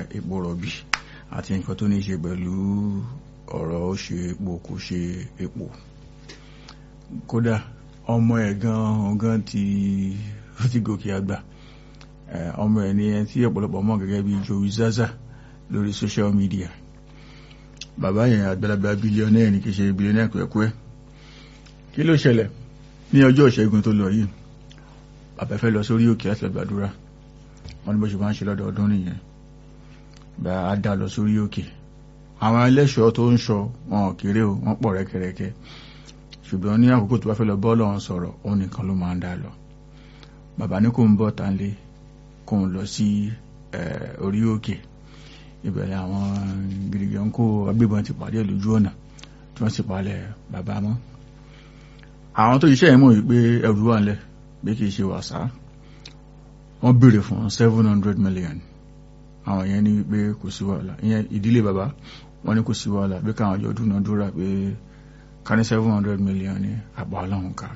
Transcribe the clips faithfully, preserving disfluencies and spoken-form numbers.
epo rọ̀bì àti nǹkan tó ní ṣe pẹ̀lú ọ̀rọ̀ ó ṣe epo kò ṣe epo. Kódà ọmọ ẹ̀ gan gan ti ti gòkè àgbà. Ọmọ ẹ̀ ni ẹni tí ọ̀pọ̀lọpọ̀ mọ̀ gẹ́gẹ́ bí Joey Zaza lórí social media. Bàbá yẹn àgbàlagbà bílíọ̀nẹ́ẹ̀ ní kìí ṣe bílíọ̀nẹ́ẹ̀ kúẹ́kúẹ́. Kí ló ṣẹlẹ̀ ní ọjọ́ ìṣẹ́gun tó lọ yìí? Bàbá fẹ́ lọ sórí òkè láti lọ gbàdúrà. Wọ́n ní bó ṣe máa ń ṣe lọ́dọọdún nìyẹn. Bá a dá lọ sórí òkè. Àwọn ẹlẹ́ṣọ́ tó ń ṣọ́ wọn kéré o, wọ́n pọ̀ rẹ́kẹrẹ́kẹ́. Ṣùgbọ́n ní àkókò tó bá fẹ́ lọ bọ́ Ọlọ́run sọ̀rọ̀, òun nìkan ló máa ń dá lọ. Bàbá ní kó ń bọ̀ tánlé, kó ń lọ sí orí òkè. Ìbẹ̀rẹ̀ àwọn gidigan kó agbébọn ti pàdé lójú ọ̀nà tí wọ́n sì palẹ̀ bàbá mọ́. Àwọn tó ṣiṣẹ́ yẹn mọ̀ wípé ẹrù wà nílẹ̀ bí kìí ṣe wàsá. Wọ́n béèrè fún seven hundred million. Àwọn yẹn ní wípé kò sí wàhálà. Ìyẹn ìdílé bàbá wọ́n ní kò sí wàhálà bí káwọn jọ dúnadúrà pé ká ní seven hundred million ní àpá Ọlọ́run ká.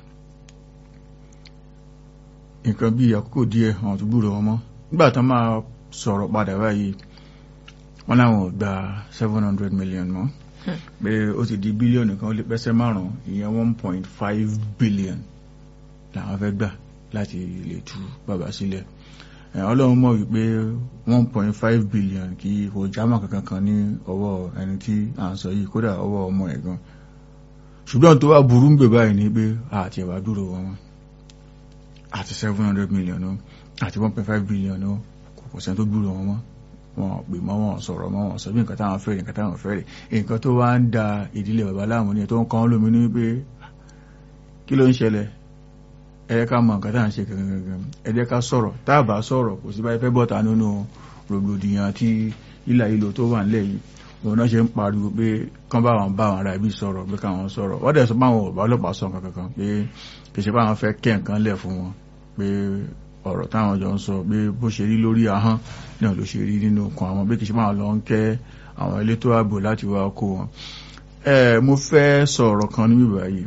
Nǹkan bí àkókò díẹ̀ àwọn tó gbúrò wọn mọ́. Nígbà tán máa sọ̀rọ̀ padà báyìí wọ́n láwọn ò gba seven hundred million mọ́. Pé ó ti di bílíọ̀nù kan ó lé pẹ́sẹ́ márùn-ún ìyẹn one point five billion làwọn fẹ́ gbà láti lè tú bàbá sílẹ̀. Ọlọ́run mọ̀ wípé one point five billion kì í kò jámọ́ kankan kan ní ọwọ́ ẹni tí à ń sọ yìí, kódà ọwọ́ ọmọ ẹ̀ gan. Ṣùgbọ́n tó wá burú ń gbé báyìí ní pé àti ẹ̀wà dúró wọn àti seven hundred million àti one point five billion kò sẹ́ni tó dúró wọn mọ́. Wọn pè mọ́ wọn sọ̀rọ̀ mọ́ wọn sọ bí nǹkan táwọn fẹ́rẹ̀ nǹkan táwọn fẹ́rẹ̀. Nǹkan tó wá ń da ìdílé bàbá láàmú ní ẹ̀ tó ń kan lómi ní pé kí ló ń ṣẹlẹ̀? Ẹ jẹ́ ká mọ̀ nǹkan tá à ń ṣe gangan. Ẹ jẹ́ ká sọ̀rọ̀. Tá a bá sọ̀rọ̀ kò sí báyìí fẹ́ bọ́ta nínú rògbòdìyàn àti ìlà ìlò tó wà nílẹ̀ yìí. Òun náà ṣe ń pariwo pé kán bá wọn bá wọn ará ibi sọ̀rọ̀ pé káwọn sọ̀rọ̀. Wọ́n dẹ̀ sọ pé àwọn ọ̀bá ọlọ́pàá sọ nǹkan kankan pé kì í ṣe pé àwọn fẹ́ kẹ́ nǹkan lẹ̀ fún wọn pé ọ̀rọ̀ táwọn jọ ń sọ pé bó ṣe rí lórí ahọ́n náà ló ṣe rí nínú ọkàn àwọn bí kì í ṣe máa lọ ń kẹ́ àwọn elétò ààbò láti wá kó wọn. Ẹ mo fẹ́ sọ̀rọ̀ kan níbí báyìí.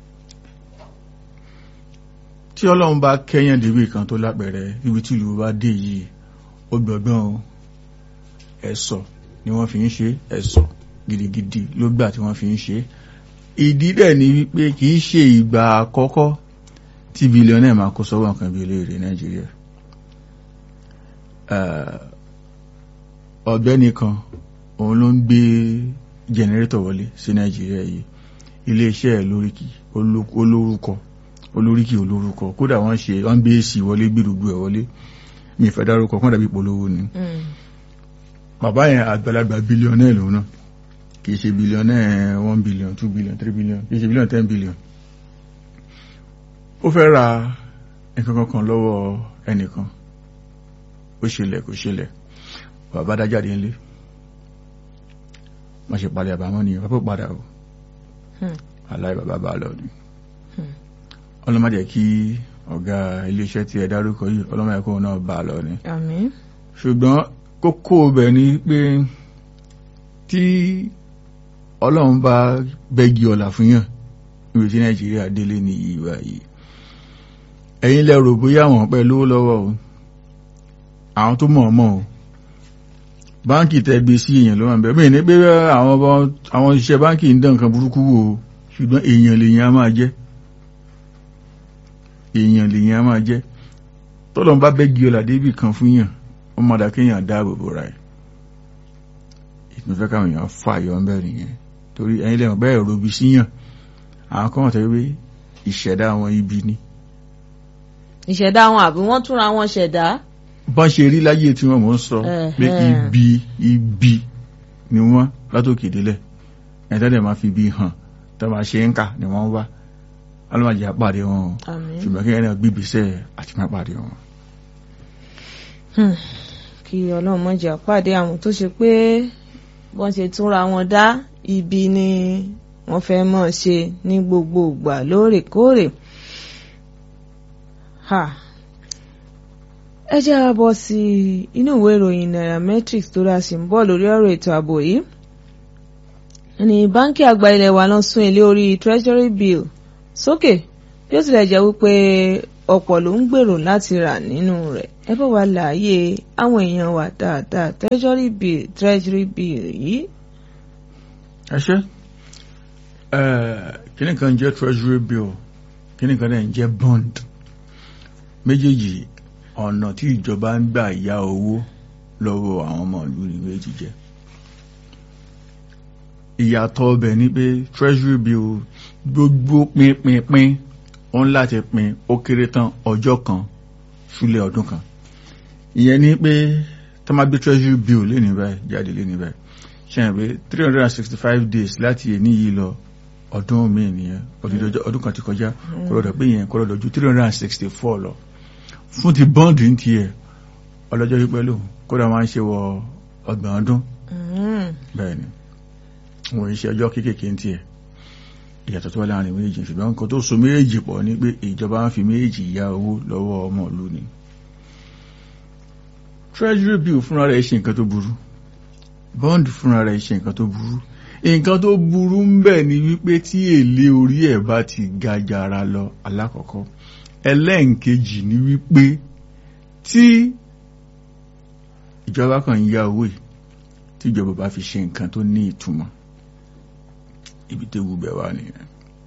Tí Ọlọ́run bá kẹ́yàn débì kan tó lápẹ̀rẹ̀ níbi tí ìlú bá dé yìí ó gbọ̀gbọ́n o. Ẹ̀sọ̀ ni wọ́n fi ń ṣe ẹ̀sọ̀ gidigidi ló gbà tí wọ́n fi ń ṣe. Ìdí dẹ̀ ni wípé kì í ṣe ìgbà àkọ́kọ́ tí bílíọ̀nù máa kó sọ́wọ́ nǹkan bí eléèrè Nàìjíríà. Ọ̀gbẹ́ni kan òun ló ń gbé jẹnẹrétọ̀ wọlé sí Nàìjíríà yìí. Iléeṣẹ́ ẹ̀ lóríkì olórúkọ olóríkì olórúkọ kódà wọ́n ṣe wọ́n gbé èsì wọlé gbèrúgbù ẹ̀ wọlé ní ìfẹ́ dárúkọ kọ́ńdà bí polówó ni. Bàbá yẹn àgbàlagbà bílíọ̀nù ẹ̀ lòun náà kì í ṣe bílíọ̀nù one billion two billion three billion kì í ṣe bílíọ̀nù ten billion. Ó fẹ́ ra nǹkan kankan lọ́wọ́ ẹnìkan ó ṣẹlẹ̀ kò ṣẹlẹ̀ bàbá dájáde ńlé wọ́n ṣe palẹ̀ àbámọ́ ni bàbá padà o aláì bàbá bá lọ ni. Ọlọ́mọdé kí ọ̀gá iléeṣẹ́ tí ẹ dárúkọ yìí ọlọ́mọdé kó náà bá lọ ni. Ṣùgbọ́n kókó ibẹ̀ ni pé tí Ọlọ́run bá bẹ́gi ọ̀là fún yàn níbi tí Nàìjíríà délé ní ìwà yìí ẹ̀yin lẹ rò bóyá wọ́n pẹ́ lówó lọ́wọ́ o àwọn tó mọ̀ ọmọ o báńkì tẹ́ gbé sí èèyàn ló máa ń bẹ̀ mí ní pé àwọn àwọn òṣìṣẹ́ báńkì ń dán nǹkan burúkú wò ó ṣùgbọ́n èèyàn lèèyàn á máa jẹ́ èèyàn lèèyàn á máa jẹ́ tọ́lọ́ bá bẹ́gi ọ̀là débì kan fún yàn ó máa dà kéèyàn dáàbò bò ra ẹ̀ ìpínfẹ́ káwọn èèyàn fàyọ ń bẹ̀rẹ̀ yẹn torí ẹ̀yin lẹ́wọ̀n bẹ́ẹ̀ robi síyàn àwọn kan tẹ́ pé ìṣẹ̀dá wọn ibi ni. Ìṣẹ̀dá wọn àbí wọ́n túnra wọn ṣẹ̀dá. Bá ṣe rí láyé tí wọ́n mọ̀ ń sọ pé ibi ibi ni wọ́n látòkè délẹ̀ ẹ̀tẹ́dẹ̀ máa fi ibi hàn tó máa ṣe ń kà ni wọ́n wá alọ́màjì àpàdé wọn ṣùgbọ́n kí ẹ̀nà gbígbèsẹ̀ àti máa pàdé wọn. Kí Ọlọ́run má jẹ́ àpàdé àwọn tó ṣe pé wọ́n ṣe túnra wọn dá ibi ni wọ́n fẹ́ mọ̀ ṣe ní gbogbo ìgbà lóòrèkóòrè. Ẹ jẹ́ a bọ́ sí inú ìwé ìròyìn Nairametrics tó dá sí ń bọ̀ lórí ọ̀rọ̀ ètò ààbò yìí. Ní báńkì àgbà ilẹ̀ wa lọ sún èlé orí treasury bill sókè bí ó tilẹ̀ jẹ́ wípé ọ̀pọ̀ ló ń gbèrò láti rà nínú rẹ̀. Ẹ bá wa láàyè àwọn èèyàn wa dáadáa treasury bill treasury bill yìí. ẹ ṣe kíní kan jẹ́ treasury bill kíní kan náà ń jẹ́ bond. méjèèjì ọ̀nà tí ìjọba ń gbà yá owó lọ́wọ́ àwọn ọmọ ìlú ní méjì jẹ́. ìyàtọ̀ ọbẹ̀ ni pé treasury bill gbogbo pínpínpín òun láti pín ó kéré tán ọjọ́ kan súlẹ̀ ọdún kan. ìyẹn ni pé tó máa gbé treasury bill léni báyìí jáde léni báyìí ṣe é pé three hundred and sixty five days láti èní yìí lọ ọdún míì nìyẹn ọdún kan ti kọjá kọlọ́dọ̀ pé yẹn kọlọ́dọ̀ ju three hundred and sixty four lọ. fún ti bọ́ǹdì ń tiẹ̀ ọlọ́jọ́ pípẹ́ lò kódà máa ń ṣe wọ ọgbọ̀n ọdún bẹ́ẹ̀ ni wọ́n ń ṣe ọjọ́ kéékèèké ń tiẹ̀ ìyàtọ̀ tó wà láàrin méjì ṣùgbọ́n nǹkan tó so méjì pọ̀ ní pé ìjọba ń fi méjì yá owó lọ́wọ́ ọmọ ìlú ni. treasury bill fúnra rẹ̀ ṣe nǹkan tó burú bond fúnra rẹ̀ ṣe nǹkan tó burú nǹkan tó burú ń bẹ ni wípé tí èlé orí ẹ̀ bá ti ga jàrá lọ alákọ̀ọ́kọ́ ẹlẹ́ǹkejì ni wípé tí ìjọba kan ń yá owó yìí tí ìjọba bá fi ṣe nǹkan tó ní ìtumọ̀ ibi tó wù bẹ́ẹ̀ wà nìyẹn.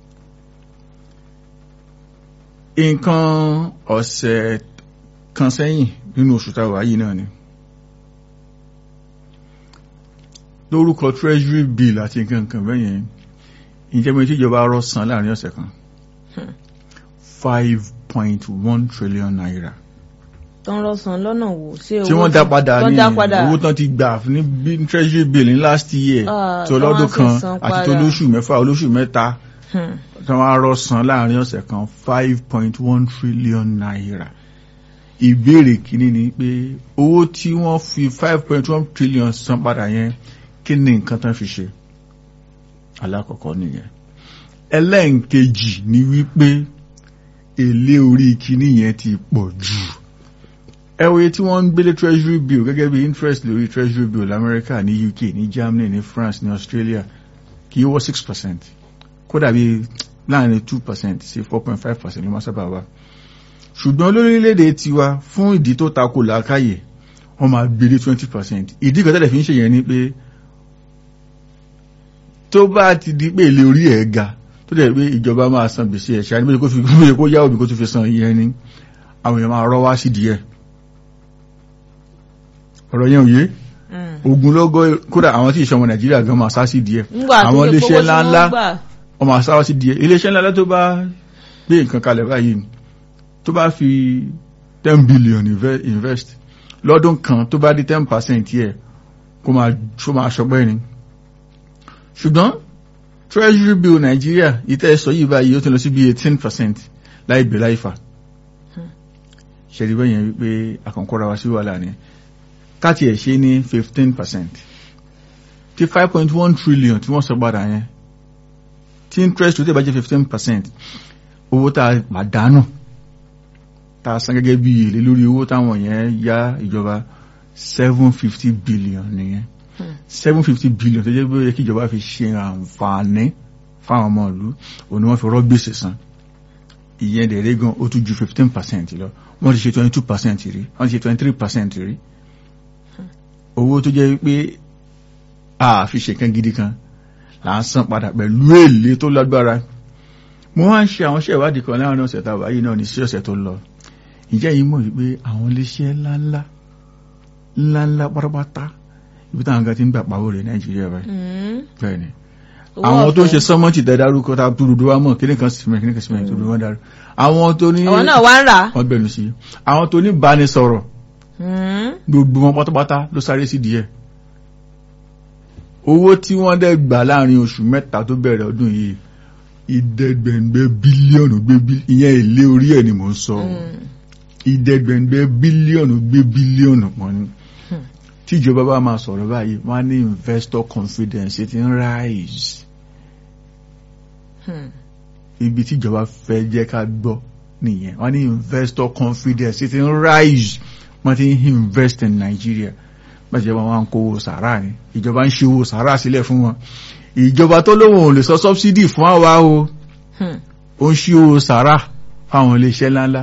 nǹkan ọ̀sẹ̀ kan sẹ́yìn nínú oṣù táwa yìí náà ni lórúkọ treasury bill àti nǹkan nǹkan bẹ́yẹn ìjẹ́mi tí ìjọba rọ̀ san láàrin ọ̀sẹ̀ kan five point one trillion naira. tán rọ̀ san lọ́nà wo ṣé owó tí wọ́n dá padà ní owó tán ti gbà ní treasury bill ní last year tó lọ́dún kan àti tó lóṣù mẹ́fà olóṣù mẹ́ta tí wọ́n rọ̀ san láàrin ọ̀sẹ̀ kan five point one trillion naira. ìbéèrè kìíní ni pé owó tí wọ́n fi five point one trillion san padà yẹn kí ni nǹkan tán fi ṣe alákọ̀ọ́kọ́ nìyẹn. ẹlẹ́ǹkejì ni wípé èlé orí kìíní yẹn ti pọ̀ jù. ẹwòye tí wọ́n ń gbélé treasury bill gẹ́gẹ́ bí interest lórí treasury bill lamẹ́ríkà ní U K ní Germany ní France ní Australia kì í wọ́ six percent kódà bí láàrin two percent sí four point five percent ló máa sábà wá. ṣùgbọ́n lórílẹ̀‐èdè tiwa fún ìdí tó tako làákàyè wọ́n máa gbélé twenty percent. ìdí kan tẹ́lẹ̀ fi ń ṣe yẹn ni pé tó bá ti di pé èlé orí ẹ̀ ga tó dẹ̀ pé ìjọba máa san gbèsè ẹ̀ ṣáà níbi kó fi gbé kó yá òbí kó tó fi san ìyẹn ni àwọn èèyàn máa rọ́ wá sí díẹ̀. ọ̀rọ̀ yẹn ò yé ogun lọ́gọ́ kódà àwọn tí ìṣọmọ Nàìjíríà gan máa sá sí díẹ̀ àwọn iléeṣẹ́ ńláńlá wọ́n máa sá sí díẹ̀ iléeṣẹ́ ńláńlá tó bá gbé nǹkan kalẹ̀ báyìí tó bá fi ten billion invest lọ́dún kan tó bá di ten percent yẹ kó máa ṣọpẹ́ ni. ṣùgbọ́n treasury bill Nàìjíríà ìtẹ́ sọ yìí báyìí ó ti lọ sí bí eighteen percent láì bẹ̀ láì fà. ṣẹ̀rí bẹ́yẹn wípé àkànkọ́ra wa sí wàhálà ni káàtì ẹ̀ ṣe ní fifteen percent tí five point one trillion tí wọ́n sọ padà yẹn tí interest rate bá jẹ́ fifteen percent owó tá a pàdánù tá a san gẹ́gẹ́ bí èlé lórí owó táwọn yẹn yá ìjọba seven fifty billion nìyẹn seven fifty billion tó jẹ́ pé ó yẹ kí ìjọba fi ṣe àǹfààní fáwọn ọmọ ìlú òun ni wọ́n fi rọ́ gbèsè san ìyẹn dẹ̀rẹ́ gan ó tún ju fifteen percent lọ wọ́n ti ṣe twenty two percent rí wọ́n ti ṣe twenty three percent rí owó tó jẹ́ pé a fi ṣe kan gidi kan là ń san padà pẹ̀lú èlé tó lágbára. mo wá ń ṣe àwọn iṣẹ́ ìwádìí kan láàrin ọ̀sẹ̀ tàbí ayé náà ní sí ọ̀sẹ̀ tó lọ ìjẹ́ yìí mọ̀ wípé àwọn iléeṣẹ́ ńláńlá ńláńlá pátápátá ibi táwọn kan ti ń gbà pàwó rẹ̀ Nàìjíríà báyìí bẹ́ẹ̀ ni àwọn tó ń ṣe sọ́mọ́tì dẹ́dárúkọ tá a dúró wá mọ̀ kíní kan símẹ̀ kíní kan símẹ̀ tó dúró wọ́n dárú àwọn tó ní àwọn náà wá ń rà wọ́n gbẹ̀nu sí àwọn tó ní bánisọ̀rọ̀ gbogbo wọn pátápátá ló sáré sí díẹ̀ owó tí wọ́n dẹ̀ gbà láàrin oṣù mẹ́ta tó bẹ̀rẹ̀ ọdún yìí ìdẹ́gbẹ̀ǹgbẹ́ bílíọ̀nù gbé ìyẹn èlé orí ẹ̀ ni mò ń sọ ìdẹ́gbẹ̀ǹgbẹ́ bílíọ̀nù gbé bílíọ̀nù pọ̀ ni tí ìjọba bá máa sọ̀rọ̀ báyìí wọ́n á ní investor confidence ti ń rise ibi tí ìjọba fẹ́ jẹ́ ká gbọ́ nìyẹn wọ́n ní investor confidence ti ń rise wọ́n ti ń invest in Nigeria bájẹ́ wọn wá ń kówó sàárà ni ìjọba ń ṣe owó sàárà sílẹ̀ fún wọn ìjọba tó lóun ò lè sọ subsidy fún àwa o ó ń ṣe owó sàárà fáwọn iléeṣẹ́ ńláńlá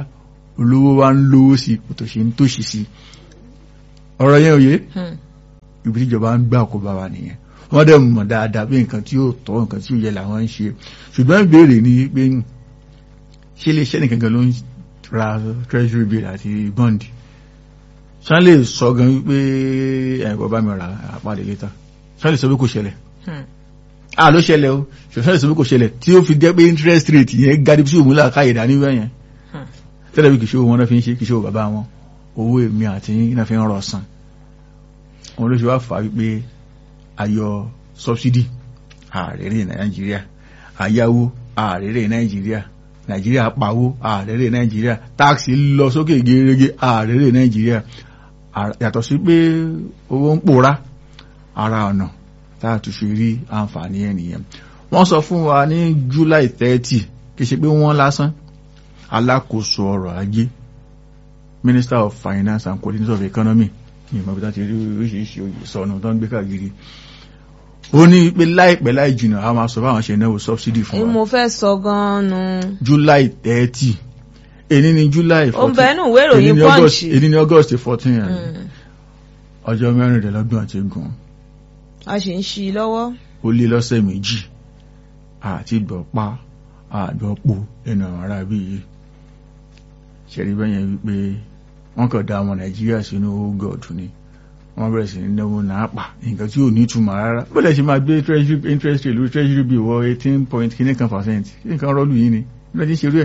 olówó wa ń lówó sí kò tó ṣe ń tòṣì sí ọ̀rọ̀ yẹn òye ibi tí ìjọba ń gbà kó bá wa nìyẹn wọ́n dẹ̀ mọ̀ dáadáa bí nǹkan tí yóò tọ́ nǹkan tí yóò yẹ làwọn ń ṣe ṣùgbọ́n ìbéèrè ni pé ṣé iléeṣẹ́ nìkan gan ló ń ra treasury bill àti bond ṣán lè sọ gan wípé ẹ̀kọ́ bá mi rà àpàdé létà ṣán lè sọ pé kò ṣẹlẹ̀ à ló ṣẹlẹ̀ o ṣán lè sọ pé kò ṣẹlẹ̀ tí ó fi jẹ́ pé interest rate yẹn gadi sí òmùlà káyè dání wẹ́ yẹn tẹ́lẹ̀ bí kìí ṣe owó wọn náà fi ń ṣe kìí ṣe owó bàbá wọn owó èmi àti iná fi ń rọ̀ san wọn ló ṣe wá fà wípé ayọ̀ subsidy ààrẹ nàìjíríà àyáwó ààrẹ nàìjíríà nàìjíríà pawó ààrẹ nàìjíríà táàkì lọ sókè gẹ́gẹ́ ààrẹ nàìjíríà yàtọ̀ sí pé owó ń pòórá ara ọ̀nà táàtù fi rí àǹfààní ẹnìyẹn wọ́n sọ fún wa ní July thirty kì í ṣe pé wọ́n lásán alákòóso ọrọ̀ ajé Minister of Finance and Coordinator of Economy ní ìmọ̀ bí wọ́n ti rí oríṣiríṣi oyè sọnù tó ń gbé káàkiri ó ní pé láìpẹ́ láì jìnnà a máa sọ báwọn ṣe náwó subsidy fún wa. mo fẹ́ sọ gan-an. July thirty èní ni July fourteen ó ń bẹ nínú ìwé ìròyìn Punch èní ni August fourteen ọjọ́ mẹ́rìndínlọ́gbọ̀n àti gùn. a sì ń ṣí lọ́wọ́. ó lé lọ́sẹ̀ méjì àti ìgbọ̀pá àgbọ̀pọ̀ ẹnu àwọn ará bí yìí ṣẹ̀rí bẹ́yẹn wípé wọ́n kàn dá ọmọ Nàìjíríà sínú owó gọ̀ọ̀dù ni wọ́n bẹ̀rẹ̀ sí ní náwó náà pa nǹkan tí ò ní túmọ̀ rárá bọ́lẹ̀ ṣe máa gbé treasury interest rate lórí treasury bill wọ eighteen point kìíní kan percent nǹkan rọ́ọ̀lù yìí ni bí wọ́n ti ń ṣerú ẹ̀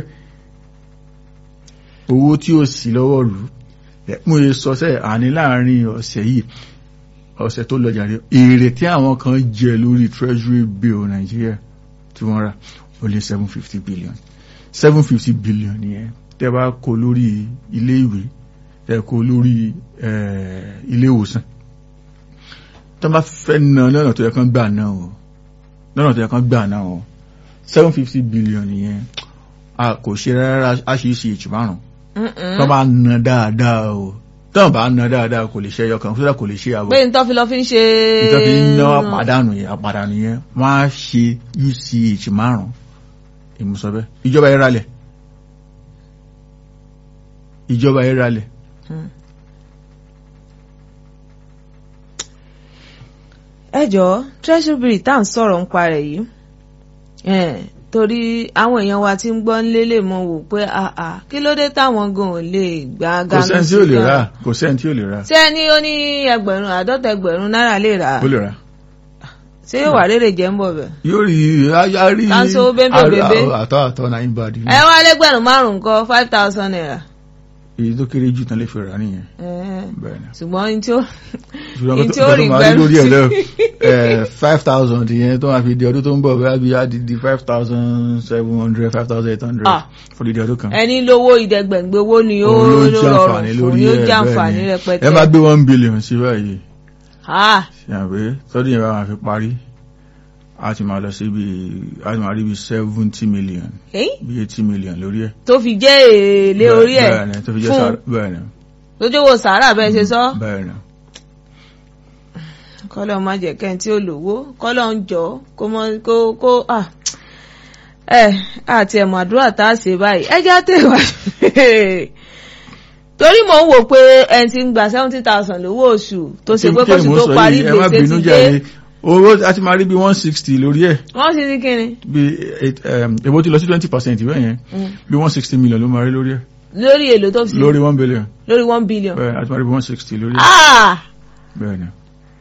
owó tí ó sì lọ́wọ́ lù mú e sọ́sẹ̀ àní láàrin ọ̀sẹ̀ yìí ọ̀sẹ̀ tó lọ jàre èrè tí àwọn kan jẹ lórí treasury bill Nàìjíríà tí wọ́n rà ó lé seven fifty billion seven fifty billion nìyẹn tẹ́ bá kó lórí ilé ìwé tẹ́ kó lórí ilé ìwòsàn tó bá fẹ́ ná lọ́nà tó yẹ kán gbà náà o lọ́nà tó yẹ kán gbà náà o seven fifty billion nìyẹn a kò ṣe rárá a ṣe é ṣe ìtì márùn tó bá ná dáadáa o tó bá ná dáadáa kò lè ṣe ẹyọ kan fúnra kò lè ṣe àbọ̀ pé nítorí lọ fi ń ṣe nítorí fi ń ná àpàdánù yẹn àpàdánù yẹn wọ́n á ṣe U C H márùn ìmúsọ̀bẹ́ ìjọba yẹn ralẹ̀ ìjọba yẹn ralẹ̀ ẹjọ́ treasury bill tá à ń sọ̀rọ̀ ń parẹ̀ yìí torí àwọn èèyàn wa ti ń gbọ́ ń lélẹ̀ mọ́ wò pé àà kí ló dé táwọn gan ò lè gbà gánà sí gan. kò sẹ́ni tí ò lè rà kò sẹ́ni tí ò lè rà. ṣé ẹni ó ní ẹgbẹ̀rún àádọ́ta ẹgbẹ̀rún náírà lè rà. ó lè rà. ṣé yóò wà rèrè jẹ́ ń bọ̀ bẹ̀. yóò rí a rí kanṣo bébè bébè àtọ́ àtọ́ náà ń bá di. ẹ wá lẹ́gbẹ̀rún márùn-ún kọ́ five thousand naira. èyí tó kéré jù tán lè fi rà nìyẹn. ṣùgbọ́n ní tí ó ní tí ó rí gbẹ́rù five thousand yẹn tó máa fi di ọdún tó ń bọ̀ bẹ́ẹ̀ bí a di di five thousand seven hundred five thousand eight hundred fún di ọdún kan. ẹni lówó ìdẹ́gbẹ̀gbẹ̀ owó ni ó rọrùn fún yóò jàǹfààní rẹpẹtẹ. ẹ máa gbé one billion sí báyìí. ṣàbẹ tọ́dún yẹn bá máa fi parí a ti máa lọ sí bí a ti máa rí bí seventy million bí eighty million lórí ẹ̀. tó fi jẹ́ èlé orí ẹ̀ fún lójúwò sàárà bẹ́ẹ̀ ṣe sọ. bẹ́ẹ̀ ni kọ́lọ́ má jẹ́ kẹ́ni tí ó lówó kọ́lọ́ ń jọ kó mọ́ kó kó ẹ̀ àti ẹ̀mọ̀ àdúrà tá a ṣe báyìí ẹ já tèwà torí mò ń wò pé ẹni tí ń gba seventy thousand lówó oṣù tó ṣe pé kóṣù tó parí gbèsè ti dé owó a ti máa rí bí one sixty lórí ẹ̀. one sixty kíni. bí èwo ti lọ sí twenty percent ìwé yẹn bí one sixty million ló máa rí lórí ẹ̀. lórí èlò tó fi. lórí one billion. lórí one billion. bẹ́ẹ̀ a ti máa rí bí one sixty lórí ẹ̀. bẹ́ẹ̀ ni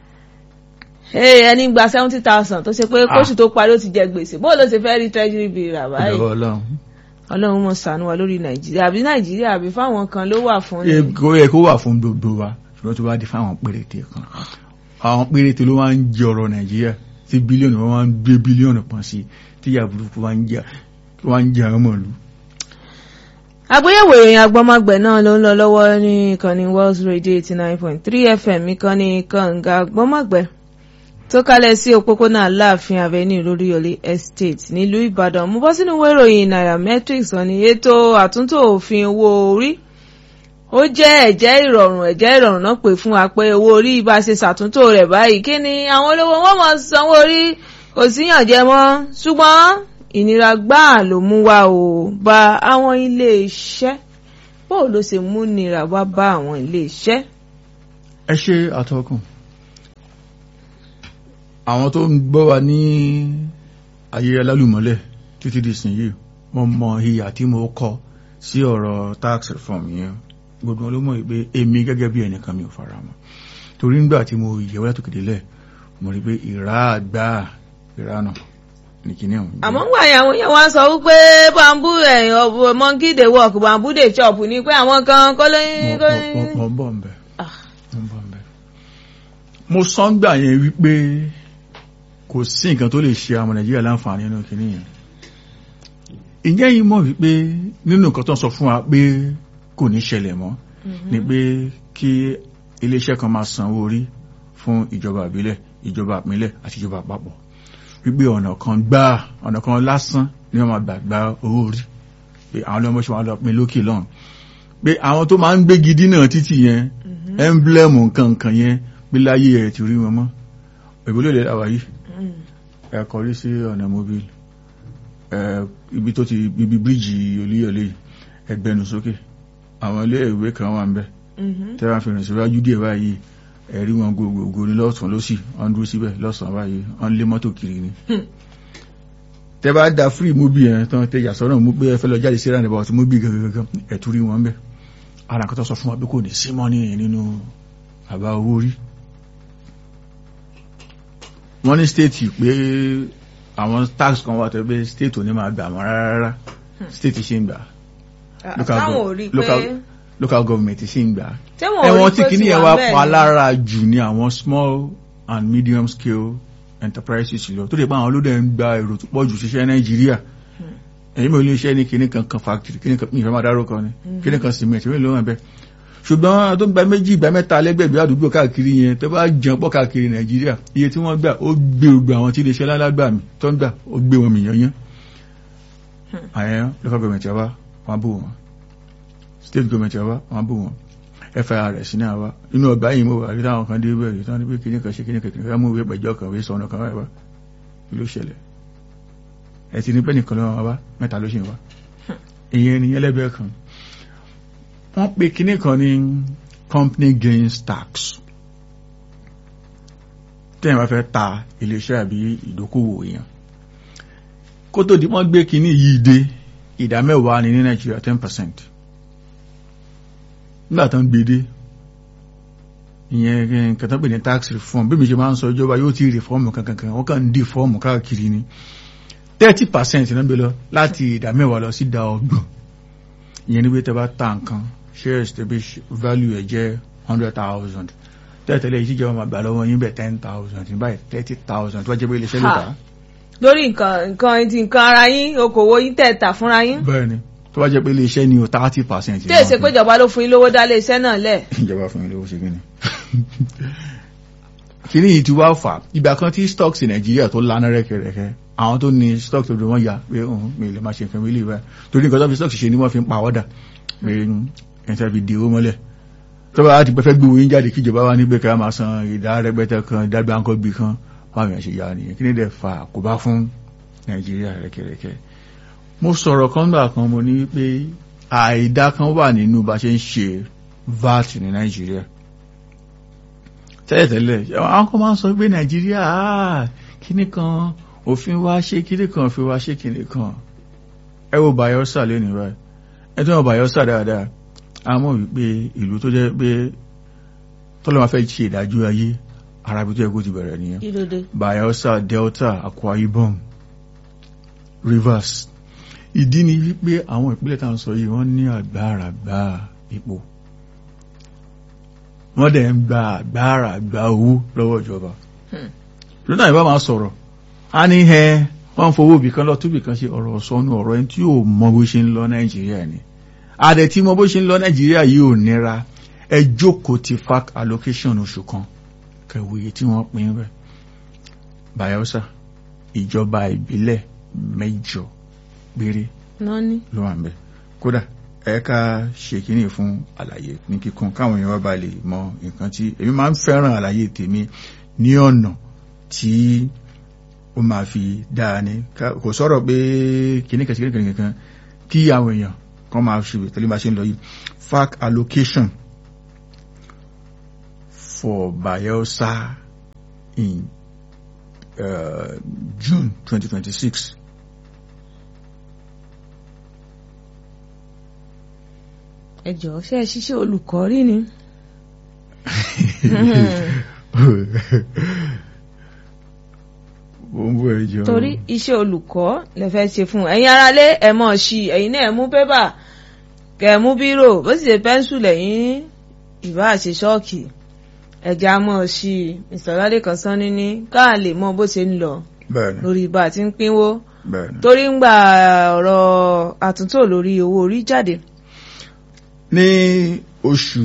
ẹni gba seventy thousand tó ṣe pé kóṣù tó parí ó ti jẹ gbèsè bó ló ṣe fẹ́ rí treasury bill rà báyìí. ọlọ́run mọ̀ ṣàánú wa lórí nàìjíríà àbí nàìjíríà àbí fáwọn kan ló wà fún. kó yẹ kó wà fún gbogbo wa ṣùgbọ́n tó bá di fáwọn péréte kan àwọn péréte ló máa ń jẹ ọ̀rọ̀ nàìjíríà tí bílíọ̀nù wọn máa ń gbé bílíọ̀nù pọ̀ sí tí ìyà burúkú wá ń jẹ àwọn mọ̀lú. àgbéyẹ̀wò ìròyìn agbọ́mọgbẹ̀ náà ló ń lọ lọ́wọ́ ní ìkànnì World Radio eighty nine point three F M ìkànnì kànga agbọ́mọgbẹ̀ tó kálẹ̀ sí òpópónà Aláàfin Avenue Olúyọ̀lé Estate nílùú Ìbàdàn mú bọ́ sínú ìwé ìròyìn Nairametrics wọn ni ètò àtúntò òfin owó orí ó jẹ́ ẹ̀jẹ́ ìrọ̀rùn ẹ̀jẹ́ ìrọ̀rùn náà pè fún wa pé owó orí bá ṣe ṣàtúntò rẹ̀ báyìí kí ni àwọn olówó wọn mọ̀ sanwó orí kò síyànjẹ mọ́ ṣùgbọ́n ìnira gbáà ló mú wa ò bá àwọn ilé iṣẹ́ bó bóò ló ṣe mú nira wá bá àwọn ilé iṣẹ́. ẹ ṣe àtọkùn àwọn tó ń gbọ́ wa ní ayé alálùmọ́lẹ̀ títí di sìn yìí wọ́n mọ ìyà tí mo kọ sí ọ̀rọ̀ tax reform yẹn gbogbo wọn ló mọ̀ pé èmi gẹ́gẹ́ bí ẹnìkan mi ò fara mọ́ torí nígbà tí mo yẹ̀wò látòkèdélẹ̀ mo rí pé ìrà àgbà ìrànà ní kíní ọ̀hún. àmọ́ ń gbà yẹn àwọn yẹn wá sọ wípé bambú ẹ̀yìn monkey dey work bambú dey chop ni pé àwọn kan kọ́ lóyún. mo ń bọ̀ ń bẹ̀ mo ń bọ̀ ń bẹ̀ mo sọ ń gbà yẹn wípé kò sí nǹkan tó lè ṣe àwọn Nàìjíríà láǹfààní nínú kíní yẹn ìyẹn yìí mọ̀ wípé nínú nǹkan tó ń sọ fún wa pé kò ní ṣẹlẹ̀ mọ́ ni pé kí iléeṣẹ́ kan máa sanwó orí fún ìjọba ìbílẹ̀ ìjọba ìpínlẹ̀ àti ìjọba àpapọ̀ wípé ọ̀nà kan gbá ọ̀nà kan lásán ni wọ́n máa gbà gba owó orí pé àwọn ọmọ ṣe wọn lọ pin lókè lọ́hùn pé àwọn tó máa ń gbé gidi náà títì yẹn ẹ́ńblẹ́mù nǹkan nǹkan yẹn pé láyé ẹ̀ ti rí wọn mọ́ ìbúlẹ̀ ilẹ̀ àwà yìí ẹ kọrí sí ọ̀nà mobile ibi tó ti ibi bíríjì Olúyọ̀lé ẹgbẹ́nu sókè àwọn ilé ìwé kan wà ń bẹ tẹ́wàá fi rìn síwájú díẹ̀ báyìí ẹ̀rí wọn gbogbo ní lọ́tún lọ́sì wọ́n dúró síbẹ̀ lọ́sàn báyìí wọ́n lé mọ́tò kiri ni tẹ́ bá da free mobi yẹn tán tẹ́ yàsọ́nà mú pé ẹ fẹ́ lọ jáde sí ìrànlẹ́bọ̀ àti mobi gangan ẹ̀tú rí wọn bẹ̀ ara nǹkan tó sọ fún wa pé kò ní sí mọ́ nínú àbá owó rí wọ́n ní state pé àwọn tax kan wà tó pé state ò ní máa gbà mọ́ rárá state ṣe ń gbà local local government ṣe ń gbà ẹ̀wọ̀n tí kìíní yẹn wá pa lára jù ní àwọn small and medium scale enterprises lọ tó lè pa àwọn olóde ń gba èrò tó pọ̀ jù ṣiṣẹ́ Nàìjíríà ẹ̀yìn mi ò lè ṣe ní kìíní kan kan factory kìíní kan ìfẹ́ máa dárúkọ ni kìíní kan cement ìwé ló hàn bẹ́ẹ̀ ṣùgbọ́n tó ń gba méjì ìgbà mẹ́ta lẹ́gbẹ̀gbẹ̀ àdúgbò káàkiri yẹn tó bá jẹun pọ̀ káàkiri Nàìjíríà iye tí wọ́n gbà ó gbé gbogbo àwọn tí iléeṣẹ́ lálágbà mi tó ń gbà ó gbé wọn mìíràn yán àyẹn local government wa wọn bò wọn state government wa wọn bò wọn F I R S ní àwa inú ọgbà yìí mo wà rí táwọn kan dé bẹ̀rẹ̀ tí wọ́n ní pé kíní kan ṣe kíní kan kíní kan mú ìwé pẹ̀jọ́ kan wé sọ̀nà kan wáyé wá kí ló ṣẹlẹ̀ ẹ̀ ti ní pẹ́ nìkan lọ́wọ́ wa mẹ́ta ló ṣe wá ìyẹn ni ẹlẹ́bẹ̀ẹ́ kan wọ́n pe kíní kan ní company gains tax tẹ́yìn wá fẹ́ ta iléeṣẹ́ àbí ìdókòwò èèyàn kó tó di wọ́n gbé kíní yìí dé ìdá mẹ́wàá ní ní Nàìjíríà ten percent nígbà tán gbé dé ìyẹn nǹkan tán pè ní tax reform bí mi ṣe máa ń sọ ìjọba yóò ti reform kankan wọ́n kàn ń dì fọ́ọ̀mù káàkiri ni thirty percent náà gbé lọ láti ìdá mẹ́wàá lọ sí ìdá ọgbọ̀n ìyẹn ní pé tẹ́ bá ta nǹkan shares tẹ́bí value ẹ̀ jẹ́ hundred thousand tẹ́tẹ̀lẹ̀ yìí jẹ́ wọn máa gbà lọ́wọ́ yín bẹ̀ ten thousand ní báyìí thirty thousand tó wá jẹ́ pé iléeṣẹ́ ló tà. lórí nǹkan nǹkan ti nǹkan ara yín okòwò yín tẹ̀ tà fúnra yín. bẹ́ẹ̀ni tó wá jẹ́ pé iléeṣẹ́ ni o thirty percent. tí èsè pé ìjọba ló fún yín lówó dá iléeṣẹ́ náà lẹ̀. ìjọba fún yín lówó ṣe kíni. kíní yìí ti wá fà ìgbà kan tí stocks in Nàìjíríà tó lánà rẹ́kẹrẹ́kẹ́ àwọn tó ní stocks tó dùn wọ́n ya pé òun mi lè má ṣe nǹkan mi lè báyìí torí nǹkan tó fi stocks ṣe ni wọ́n fi ń pa ọ̀dà pé ẹ̀ńtẹ́ fi di owó mọ́lẹ̀ tó bá ti pẹ́fẹ́ gbé oyin jáde kíjọba wá níbẹ̀ ká máa san ìdá rẹpẹtẹ kan ìdágbà ńkọ́ gbé kan báwọn èèyàn ṣe yá nìyẹn kí ní dẹ̀ fa àkóbá fún Nàìjíríà rẹ̀kẹ̀rẹ̀kẹ̀. mo sọ̀rọ̀ kan gbà kan mo ní pé àìdá kan wà nínú bá ṣe ń ṣe V A T ní Nàìjíríà tẹ́lẹ̀tẹ́lẹ̀ àwọn kan máa ń sọ pé Nàìjíríà kíní kan òfin wa ṣe kíní kan òfin wa ṣe kíní kan ẹ wo Bayelsa lẹ́nu rẹ̀ ẹ tó wọn Bayelsa dáadáa a mọ̀ wípé ìlú tó jẹ́ pé tọ́lọ́ máa fẹ́ ṣe ìdájọ́ ayé arabi tó yẹ kó ti bẹ̀rẹ̀ nìyẹn Bayelsa Delta Akwa Ibom Rivers ìdí ni wípé àwọn ìpínlẹ̀ tá à ń sọ yìí wọ́n ní agbára gba ipò wọ́n dẹ̀ ń gba agbára gba owó lọ́wọ́ ìjọba lónà ìbá máa sọ̀rọ̀ a ní ẹ wọ́n ń fowó bìkan lọ tó bìkan ṣe ọ̀rọ̀ sọnù ọ̀rọ̀ ẹni tí yóò mọ bó ṣe ń lọ Nàìjíríà ni àdẹ̀ tí mo bó ṣe ń lọ Nàìjíríà yìí ò nira ẹ jókòó ti F A C allocation oṣù kan kẹwòye tí wọ́n pín rẹ̀ Bayelsa ìjọba ìbílẹ̀ mẹ́jọ péré ló wà ń bẹ̀ kódà ẹ̀ka ṣe kíní fún àlàyé ní kíkún káwọn èèyàn bá lè mọ nǹkan tí èmi máa ń fẹ́ràn àlàyé tèmi ní ọ̀nà tí ó máa fi dáa ní kò sọ̀rọ̀ pé kíní kẹsì kíní kan kí àwọn èèyàn kan máa ṣe tẹ́lẹ̀ bá ṣe ń lọ yìí F A C allocation for Bayelsa in uh, June twenty twenty-six. ẹ jọ̀ọ́ ṣe é ṣiṣẹ́ olùkọ́ rí ni. torí iṣẹ́ olùkọ́ lè fẹ́ ṣe fún ẹ̀yin aráalé ẹ̀ mọ̀ sí ẹ̀yin náà ẹ̀ mú pépà kẹ̀ ẹ̀ mú bírò bó sì ṣe pẹ́ńsù lẹ́yìn ìbá ṣe ṣọ́ọ̀kì ẹ̀já mọ̀ sí Mr. Ládékan Sanni ní káà lè mọ bó ṣe ń lọ lórí bá a ti ń pínwó torí ń gba ọ̀rọ̀ àtúntò lórí owó orí jáde. ní oṣù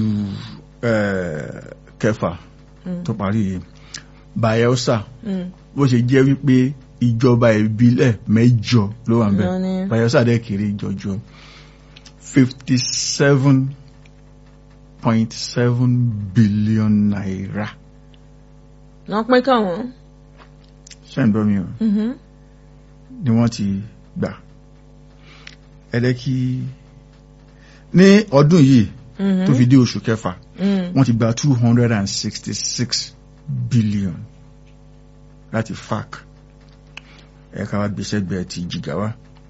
kẹfà tó parí Bayelsa bó ṣe jẹ́ wípé ìjọba ìbílẹ̀ mẹ́jọ ló wà ńbẹ̀ Bayelsa dẹ̀ kéré jọjọ fifty seven point seven billion naira. wọ́n pín kàn wọ́n. ṣẹ́ǹdọ́ mi o ni wọ́n ti gbà ẹ̀dẹ́kí ní ọdún yìí tó fi dé oṣù kẹfà wọ́n ti gba two hundred and sixty six billion láti F A C ẹ̀ka wa gbèsè gbẹ̀ ti Jigawa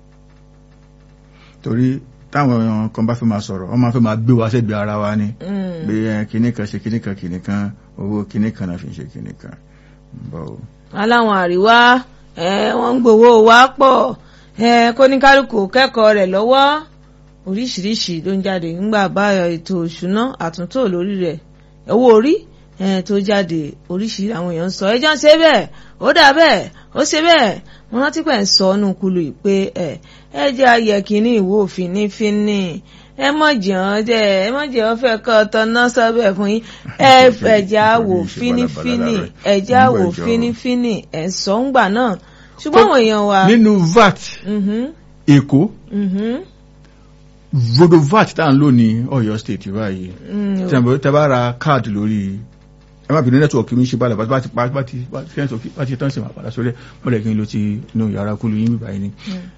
torí táwọn èèyàn kan bá fẹ́ máa sọ̀rọ̀ wọ́n máa fẹ́ máa gbé wa sẹ́gbẹ̀ẹ́ ara wa ni bí kíní kan ṣe kíní kan kíní kan owó kíní kan náà fi ṣe kíní kan. aláwọn àríwá wọ́n ń gbowó wa pọ̀ kóníkálukú kẹ́kọ̀ọ́ rẹ̀ lọ́wọ́ oríṣiríṣi ló ń jáde ńgbà báyọ̀ ètò òṣùná àtúntò lórí rẹ̀ owó orí tó jáde oríṣiríṣi àwọn èèyàn ń sọ ẹjọ́ ń ṣe bẹ́ẹ̀ ó dà bẹ́ẹ̀ ó ṣe bẹ́ẹ̀ wọ́n rántí pẹ̀ ń sọ ọ́nù kulu yìí pé ẹ ẹ jẹ́ ayẹ kínní ìwò fínífíní ẹ mọ̀ jẹun jẹ́ ẹ mọ̀ jẹun fẹ́ kọ́ ọ̀tọ̀ náà sọ́bẹ̀ fún yín ẹ ẹ̀jẹ̀ àwò fínífíní ẹ̀jẹ̀ àwò fínífíní ẹ̀ ń sọ ńgbà náà ṣùgbọ́n àwọn èèyàn wa. nínú V A T Èkó Vodovat tá à ń lò ní Ọ̀yọ́ state báyìí tẹ́ bá ra káàdì lórí ẹ má bínú nẹ́tíwọ̀kì mi ṣe balẹ̀ bá ti pa bá ti bá ti tán sí máa padà sórí ẹ̀ mọ́lẹ̀ kí n lo ti inú yàrá kúlù yín bíbá yìí ni.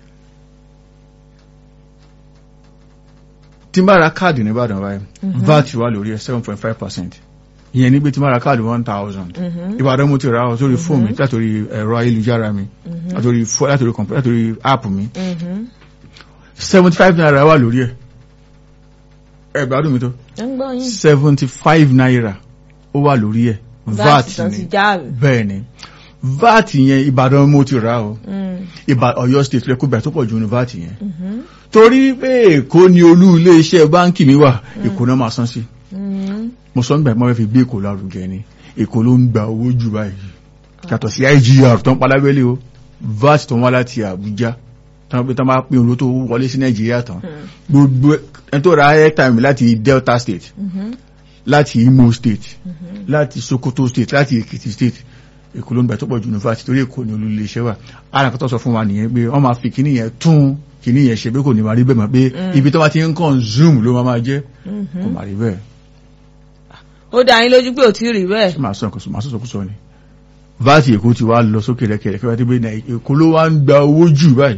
tí n bá ra káàdì ní Ìbàdàn báyìí V A T wà lórí ẹ̀ seven point five percent ìyẹn ní pé tí n bá ra káàdì one thousand Ìbàdàn mo ti ra ọ sórí fóònù mi látòrí ẹ̀rọ ayélujára mi látòrí látòrí kọ̀ǹpútà látòrí áàpù mi seventy five naira wà lórí ẹ̀ ẹ̀ gbádùn mi tó seventy five naira ó wà lórí ẹ̀ V A T ni bẹ́ẹ̀ ni V A T yẹn Ìbàdàn mo ti rà o Ọ̀yọ́ state rẹ kó bẹ̀rẹ̀ tó pọ̀ ju ní V A T yẹn torí pé Èkó ni olú ilé iṣẹ́ báńkì mi wà Èkó náà máa san sí mo sọ nígbà tí wọ́n fi gbé Èkó lárugẹ ni Èkó ló ń gba owó jù báyìí yàtọ̀ sí I G R tó ń palábẹ́lẹ́ o V A T tó ń wá láti Àbújá tán pé tán bá pín olú tó wọlé sí Nàìjíríà tán gbogbo ẹni tó ra airtime láti Delta state láti Imo state láti Sokoto state láti Èkìtì state Èkó ló ń gbà tó pọ̀ jù ní V A T torí Èkó ni olú ilé iṣẹ́ wà ara kan tó sọ fún wa nìyẹn pé wọ́n máa fi kíní yẹn tún kíní yẹn ṣe pé kò ní máa rí bẹ́ẹ̀ mọ́ pé ibi tó bá ti ń consume ló máa máa jẹ́ kò máa rí bẹ́ẹ̀. ó dá yín lójú pé ò tí ì rí bẹ́ẹ̀. máa sọ nǹkan máa sọ sọkúsọ ni V A T Èkó ti wá lọ sókè rẹ̀kẹ̀rẹ̀ kí wọ́n ti gbé Èkó ló wá ń gba owó jù báyìí.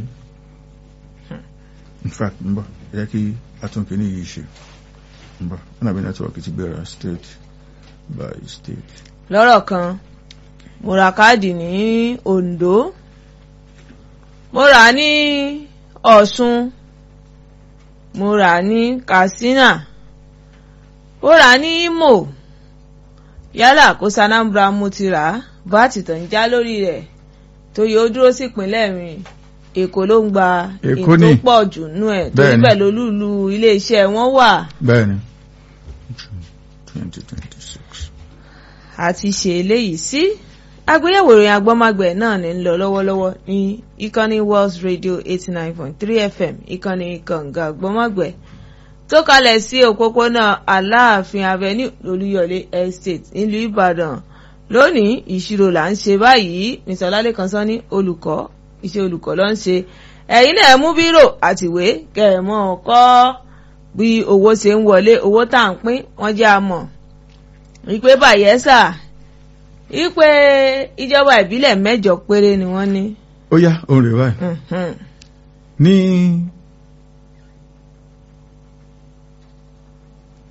In fact n bọ ẹ jẹ́ kí atúnkì ní yìí ṣe n bọ wọn àbí nẹ́tíwọ̀kì ti gbéra state by state. lọ́rọ̀ kan mo ra káàdì ní Ondo mo rà ní Ọ̀ṣun mo rà ní Katsina mo rà ní Imo yálà kó Sanambra mo ti rà V A T tàn já lórí rẹ̀ tó yóò dúró sí ìpínlẹ̀ mi Èkó ló ń gba èyí tó pọ̀ jù nú ẹ̀ tó pẹ̀lú olúlu ilé-iṣẹ́ wọn wà. bẹ́ẹ̀ni twenty twenty six. àti ṣe eléyìí sí àgbéyẹ̀wò ìròyìn agbọ́mágbẹ̀ náà ní ń lọ lọ́wọ́lọ́wọ́ ní ìkànnì World Radio eighty nine point three F M ìkànnì kànga agbọ́mágbẹ̀ tó kalẹ̀ sí òpópónà Aláàfin Avenue Olúyọ̀lé Estate nílùú Ìbàdàn lónìí ìṣirò là ń ṣe báyìí Mr. Ládékan Sanni olùkọ́ iṣẹ́ olùkọ́ ló ń ṣe ẹ̀yin náà mú bírò àtìwé kẹ̀mọ́ kọ́ bí owó ṣe ń wọlé owó tá à ń pín wọ́n jẹ́ àmọ̀ ìpè Bayelsa ìpè ìjọba ìbílẹ̀ mẹ́jọ péré ni wọ́n ní. ó yá òun rè báyìí ní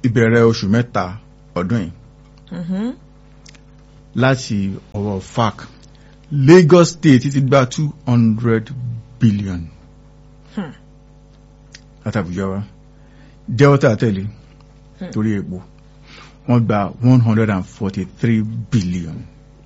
ìbẹ̀rẹ̀ oṣù mẹ́ta ọdún yìí Mhm. láti ọwọ́ F A C Lagos State ti gba two hundred billion Hmm. láti Àbújá wá. Delta tẹ̀lé torí epo wọ́n gba one hundred forty-three billion.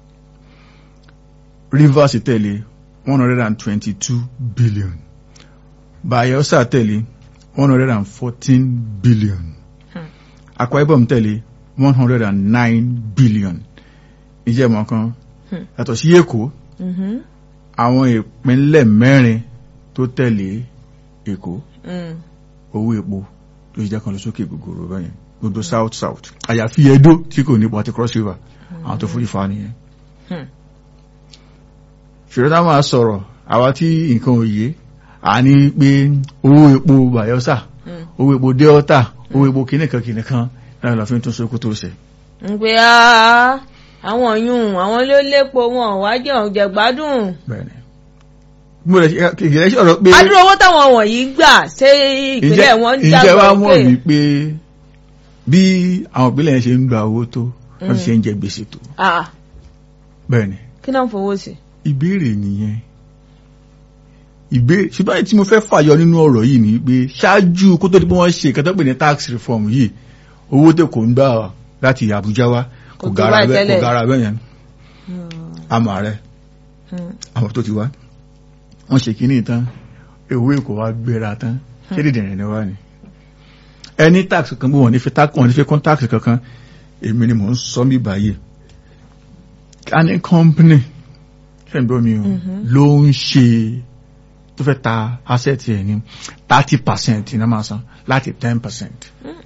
Rivers tẹ̀lé one hundred twenty-two billion. Bayelsa tẹ̀lé one hundred fourteen billion. Hmm. Akwa Ibom tẹ̀lé one hundred nine billion. Ìjẹ́ mọ̀ kan Hmm. yàtọ̀ sí Èkó Mhm. àwọn ìpínlẹ̀ mẹ́rin tó tẹ̀lé Èkó Mm. owó epo ló ṣe jẹ́ kan lọ sókè gbogbo báyẹn gbogbo south south àyàfi Edo tí kò ní pọtí cross river àwọn tó forí fa nìyẹn. Hmm. ṣùgbọ́n táwọn máa sọ̀rọ̀ àwa tí nǹkan ò yé à ní pé owó epo Bayelsa Mm. owó epo Delta owó epo kìnìkan kìnìkan náà lọ fi ń tún sókó tó ṣe. ń pé á àwọn yùn àwọn ló lépo wọn wá jẹ ọjẹ gbádùn. bẹ́ẹ̀ni mo lè ṣe kìkìrẹ́ sọ̀rọ̀ pé adúrò owó táwọn wọ̀nyí gbà ṣé ìpínlẹ̀ wọn ń ǹjẹ́ wá dàgbà mọ̀ pé. wípé bí àwọn ìpínlẹ̀ yẹn ṣe ń gba owó tó wọ́n ṣe ń jẹ gbèsè tó. Ah, bẹ́ẹ̀ni kí náà ń fowó sí. ìbéèrè nìyẹn ìbéèrè ṣùgbọ́n tí mo fẹ́ fàyọ nínú ọ̀rọ̀ yìí ni pé ṣáájú kó tó di pé wọ́n ṣe ìkẹtọ́ pè ní tax reform yìí owó tó kò ń gbà láti Àbújá wá kò Kò tó gara báyìí bẹ́ẹ̀ tẹ́lẹ̀. kò gara bẹ́ẹ̀ yẹn àmọ́ rẹ̀ Hmm. àwọn tó ti wá wọ́n ṣe kínní tán owó èkó wá gbéra tán ṣé dìde rẹ̀ ni wá ni ẹni tax kan bí wọ́n ní fi tax wọ́n ní fi kún tax kankan èmi ni mò ń sọ mí báyìí ká ní company ṣe ń bọ́ mi o ló ń ṣe tó fẹ́ ta asset ẹ̀ ní thirty percent ní máa san láti ten percent.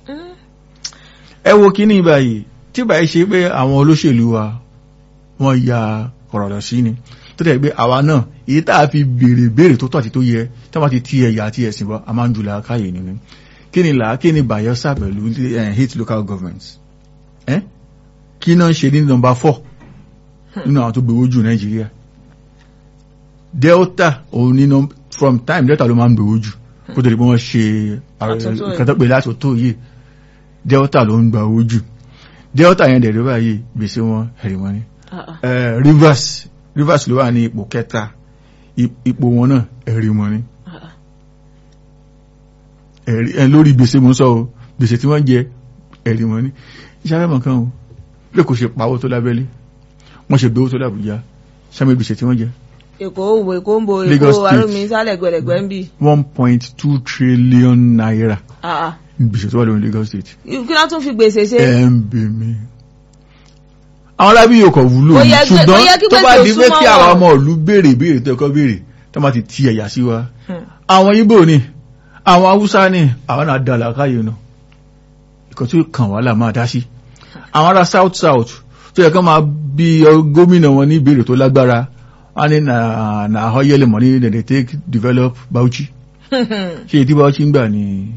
ẹ wo kíní báyìí tí báyìí ṣe pé àwọn olóṣèlú wa wọ́n ya ọ̀rọ̀ lọ sí ni tó tẹ̀ pé àwa náà èyí tá a fi béèrè béèrè tó tọ́ àti tó yẹ tí wọ́n ti ti ẹ̀yà àti ẹ̀sìn bọ́ a máa ń jù làákàyè nínú kí ni làá kí ni Bayelsa pẹ̀lú eight local governments ẹ́ kí náà ṣe ní number four nínú àwọn tó gbowó jù Nàìjíríà Delta òun ní from time Delta ló máa ń gbowó jù kó tó di pé wọ́n ṣe ìkàtọ́pẹ̀ láti tó yìí Delta ló ń gba owó jù Delta yẹn dẹ̀ lóba yìí gbèsè wọn ẹ̀rì wọn ni Rivers Rivers ló wà ní ipò kẹta ipò wọn náà ẹ̀rì wọn ni ẹ̀ lórí gbèsè mọ́ sọ o gbèsè tí wọ́n jẹ ẹ̀rì wọn ni iṣẹ́ afẹ́mọ̀ kan o lè kò ṣe pàwọ́ tó lábẹ́lé wọ́n ṣe gbowó tó lábùjá sẹ́mi gbèsè tí wọ́n jẹ. Èkó òwe kó ń bo Èkó arómi sálẹ̀ gbẹ̀lẹ̀gbẹ̀ ń bì. one point two trillion naira Ah, gbèsè tó wà lórí Lagos State. kí ló tún fi gbèsè ṣe. ẹ ń bè mí. àwọn arábí yóò kọ̀ wúlò Ó ní yẹ kí- ó ṣùgbọ́n yẹ kí tó bá gbèsè di pé súnmọ́ kí wọn. àwọn ọmọ ìlú béèrè béèrè tó ẹ̀kọ́ béèrè tó bá ti ti ẹ̀yà sí wa. Hmm. àwọn Ìgbò ni àwọn Haúsá ni àwọn náà dá làákàyè nù ìkan tó kàn wá là máa dá sí. àwọn ará South South tó yẹ kán máa bí gómìnà wọn ní ìbéèrè tó lágbára wọn ní na na oil money dem dey take develop Bauchi ṣé èyí tí Bauchi ń gbà ní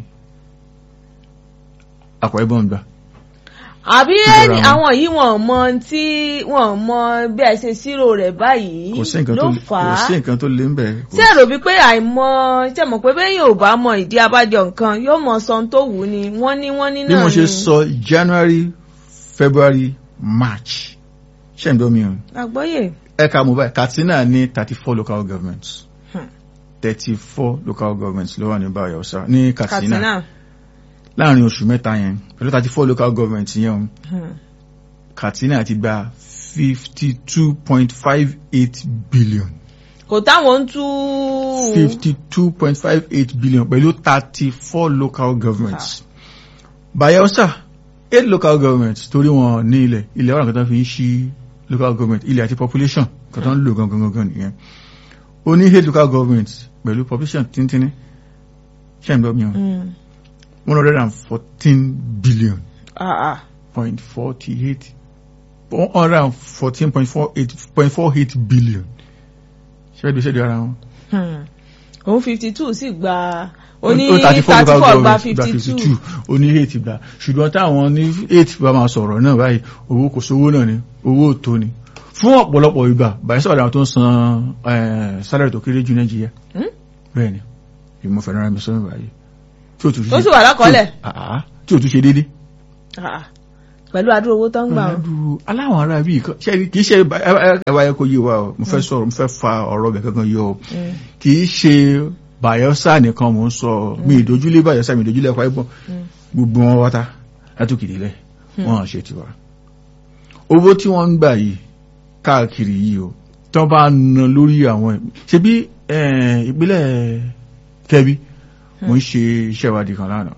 Akwa Ibom gbà. àbí Ìjọra ẹni wọn. àwọn yìí wọn mọ tí wọn mọ bí a ṣe ṣírò rẹ̀ báyìí kò sí nǹkan ló tó fà kò á sí nǹkan tó lé ń bẹ̀. tí ẹ rò wípé àìmọ̀ ṣe mọ̀ pé bẹ́ẹ̀ yóò bá mọ ìdí abájọ nǹkan yóò mọ sọ ohun tó wù ú ni wọ́n ní wọ́n ní bí náà mo ni. ṣe sọ January February March ṣe ń dọ́mi o àgbọ́yé. ẹ̀ka mobile Katsina ní thirty four local governments Hmm. thirty four local governments ló wà ní Bayelsa ní Katsina Katsina. láàrin oṣù mẹ́ta yẹn pẹ̀lú thirty four local governments yẹn o Hmm. Katsina ti gba fifty two point five eight billion kò táwọn ń tú. fifty two point five eight billion pẹ̀lú thirty four local governments. Bayelsa eight local governments torí wọn ní ilẹ̀ ilẹ̀ ọ̀rọ̀ kan tó fi ń ṣí local government ilẹ̀ àti population kan tó ń lò gangan gangan nìyẹn. ó ní eight local governments pẹ̀lú population tíntínní ṣe ń lọ mi o Hmm. one hundred and fourteen billion Ah, ah. point forty eight one hundred and fourteen point four eight point four eight billion ṣe é bí ṣe di ara wọn. Hmm. òun fifty two sì gba oní Ó thirty four gba gba fifty two. ó ní eight gbà ṣùgbọ́n táwọn ní eight bá máa sọ̀rọ̀ náà báyìí owó kò sówó náà ni owó tó ni fún ọ̀pọ̀lọpọ̀ ìgbà Bayelsa ọ̀dà tó ń san eh, salary tó kéré jù Nàìjíríà Hmm? bẹ́ẹ̀ ni ìmọ̀ fẹ̀rẹ̀ mi sọ́nà báyìí tí ó tún Tó sì wà lákọọ́lẹ̀. tí ó tún ṣe déédé pẹ̀lú àdúrà owó tó ń gbà wọn. aláwọn ará bíi kì í ṣe ẹwà ẹ kò yé wa o mo fẹ́ sọ̀rọ̀ mo fẹ́ fa ọ̀rọ̀ bẹ̀ kankan yọ o kì í ṣe Bayelsa nìkan mò ń sọ mi ìdójúlé Bayelsa mi ìdójúlé ẹ̀kọ́ ẹ̀gbọ́n gbogbo wọn wáta látòkìdí lẹ̀ wọ́n hàn ṣe tiwa. owó tí wọ́n ń gbà yìí káàkiri yìí o tí wọ́n bá ná lórí àwọn ṣe bí ìpínlẹ̀ Kebbi mo ń ṣe iṣẹ́ ìwádìí kan lánàá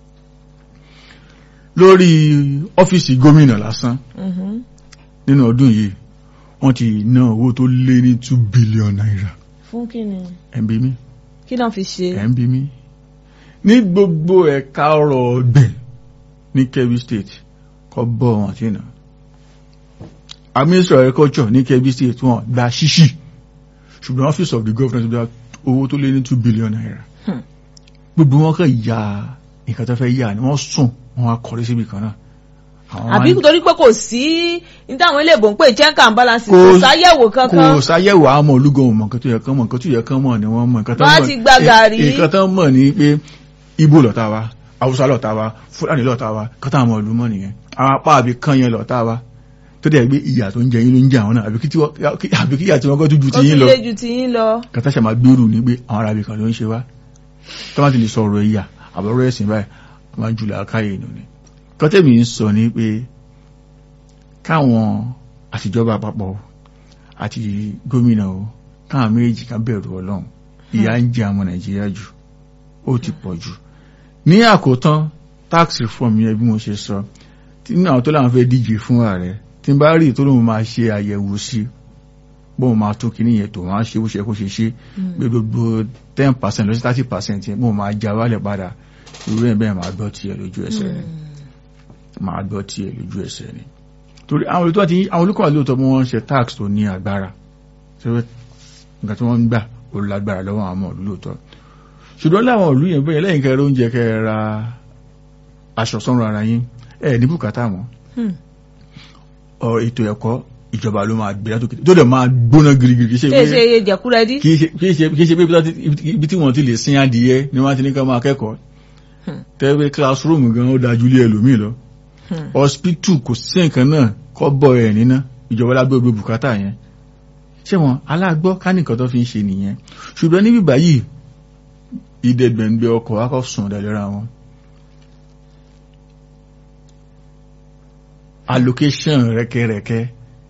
lórí ọ́fíìsì gómìnà lásán nínú ọdún yìí wọ́n ti ná owó tó lé ní two billion naira. fún kí ni. ẹ̀ ń bí mi. kí náà fi ṣe. ẹ̀ ń bí mi. ní gbogbo ẹ̀ka ọrọ̀ ọ̀gbìn ní Kebbi State kọ́ bọ́ wọn tí náà. Ministry of Agriculture ní Kebbi State wọn gba ṣíṣì ṣùgbọ́n Office of the Governor gba owó tó lé ní two billion naira. gbogbo wọn kàn ya nǹkan tó fẹ́ yà ni wọ́n sùn wọ́n á kọrí síbi kan náà. àbí torí pé kò sí ní táwọn iléèbò ń pè check and balance kò sáyẹ̀wò kankan. kò sáyẹ̀wò àmọ́ olúgan mọ̀ nǹkan tó yẹ kán mọ̀ nǹkan tó yẹ kán mọ̀ ni wọ́n mọ̀ nǹkan tó mọ̀. wọ́n ti gba gàrí. nǹkan tó mọ̀ ni pé Ìgbò lọ̀tá wa Haúsá lọ̀tá wa Fúlàní lọ̀tá wa nǹkan táwọn ọmọ ìlú mọ̀ nìyẹn àwọn apá àbí kan yẹn lọ̀tá wa tó dẹ̀ gbé ìyà tó ń jẹ yín ló ń jẹ àwọn náà àbí kí ìyà tí wọ́n kọ́ tó ju ti yín lọ kàtà ṣàmà gbèrú ní pé àwọn arábì kan ló ń ṣe wá tó má ti lè sọ̀rọ̀ ìyà àbọ̀rọ̀ ẹ̀sìn báyìí wọ́n jùlọ akáyè inú ni kọ́tẹ́mì ń sọ ní pé káwọn àtijọba àpapọ̀ àti gómìnà o káwọn méjì ká bẹ̀rù Ọlọ́run ìyà ń jẹ àwọn Nàìjíríà jù ó ti pọ̀ jù ní àkótán tax reform yẹn bí mo ṣe sọ tí náà tó láwọn fẹ́ díje fún ààrẹ tí n bá rí tó lóun máa ṣe àyẹ̀wò sí bóun máa tó kíní yẹn tó máa ṣe bó ṣe kó ṣe ṣe pé gbogbo ten percent lọ sí thirty percent yẹn bóun máa já wálẹ̀ padà irú ẹ̀ bẹ́ẹ̀ máa gbọ́ tiẹ̀ lójú ẹsẹ̀ ni máa gbọ́ tiẹ̀ lójú ẹsẹ̀ ni torí àwọn olùtọ́ àti àwọn olùkọ́ àlóòtọ́ bí wọ́n ń ṣe tax tó ní agbára ṣẹ́wẹ́ nǹkan tí wọ́n ń gbà ó lágbára lọ́wọ́ àwọn ọmọ olùlóòtọ́ ṣùgbọ́n láwọn ìlú yẹn bẹ́ẹ̀ lẹ́yìn kẹrẹ oúnjẹ kẹra aṣọ sọ́run ara yín ẹ̀ ní bùkátà mọ́ ètò ẹ̀kọ́ ìjọba ló máa gbé látòkè tó dẹ̀ máa gbóná girigiri kì í ṣe iye jẹ̀kúrẹ́dí kì í ṣe pé ibi tí wọ́n ti lè sin adìyẹ ni wọ́n ti ní ká máa kẹ́kọ̀ọ́ tẹ́wé classroom gan ó dájú lé ẹlòmíì lọ hospital kò sí nǹkan náà kọ́ bọ̀ ẹ̀ níná ìjọba lágbègbè bùkátà yẹn ṣé wọn alágbọ́ ká nìkan tó fi ń ṣe nìyẹn ṣùgbọ́n níbí báyìí ìdẹ̀gbẹ̀ǹgbẹ̀ ọkọ̀ akọ́sùn ọ̀dàlẹ́ra wọn allocation rẹ́kẹ́rẹ́kẹ́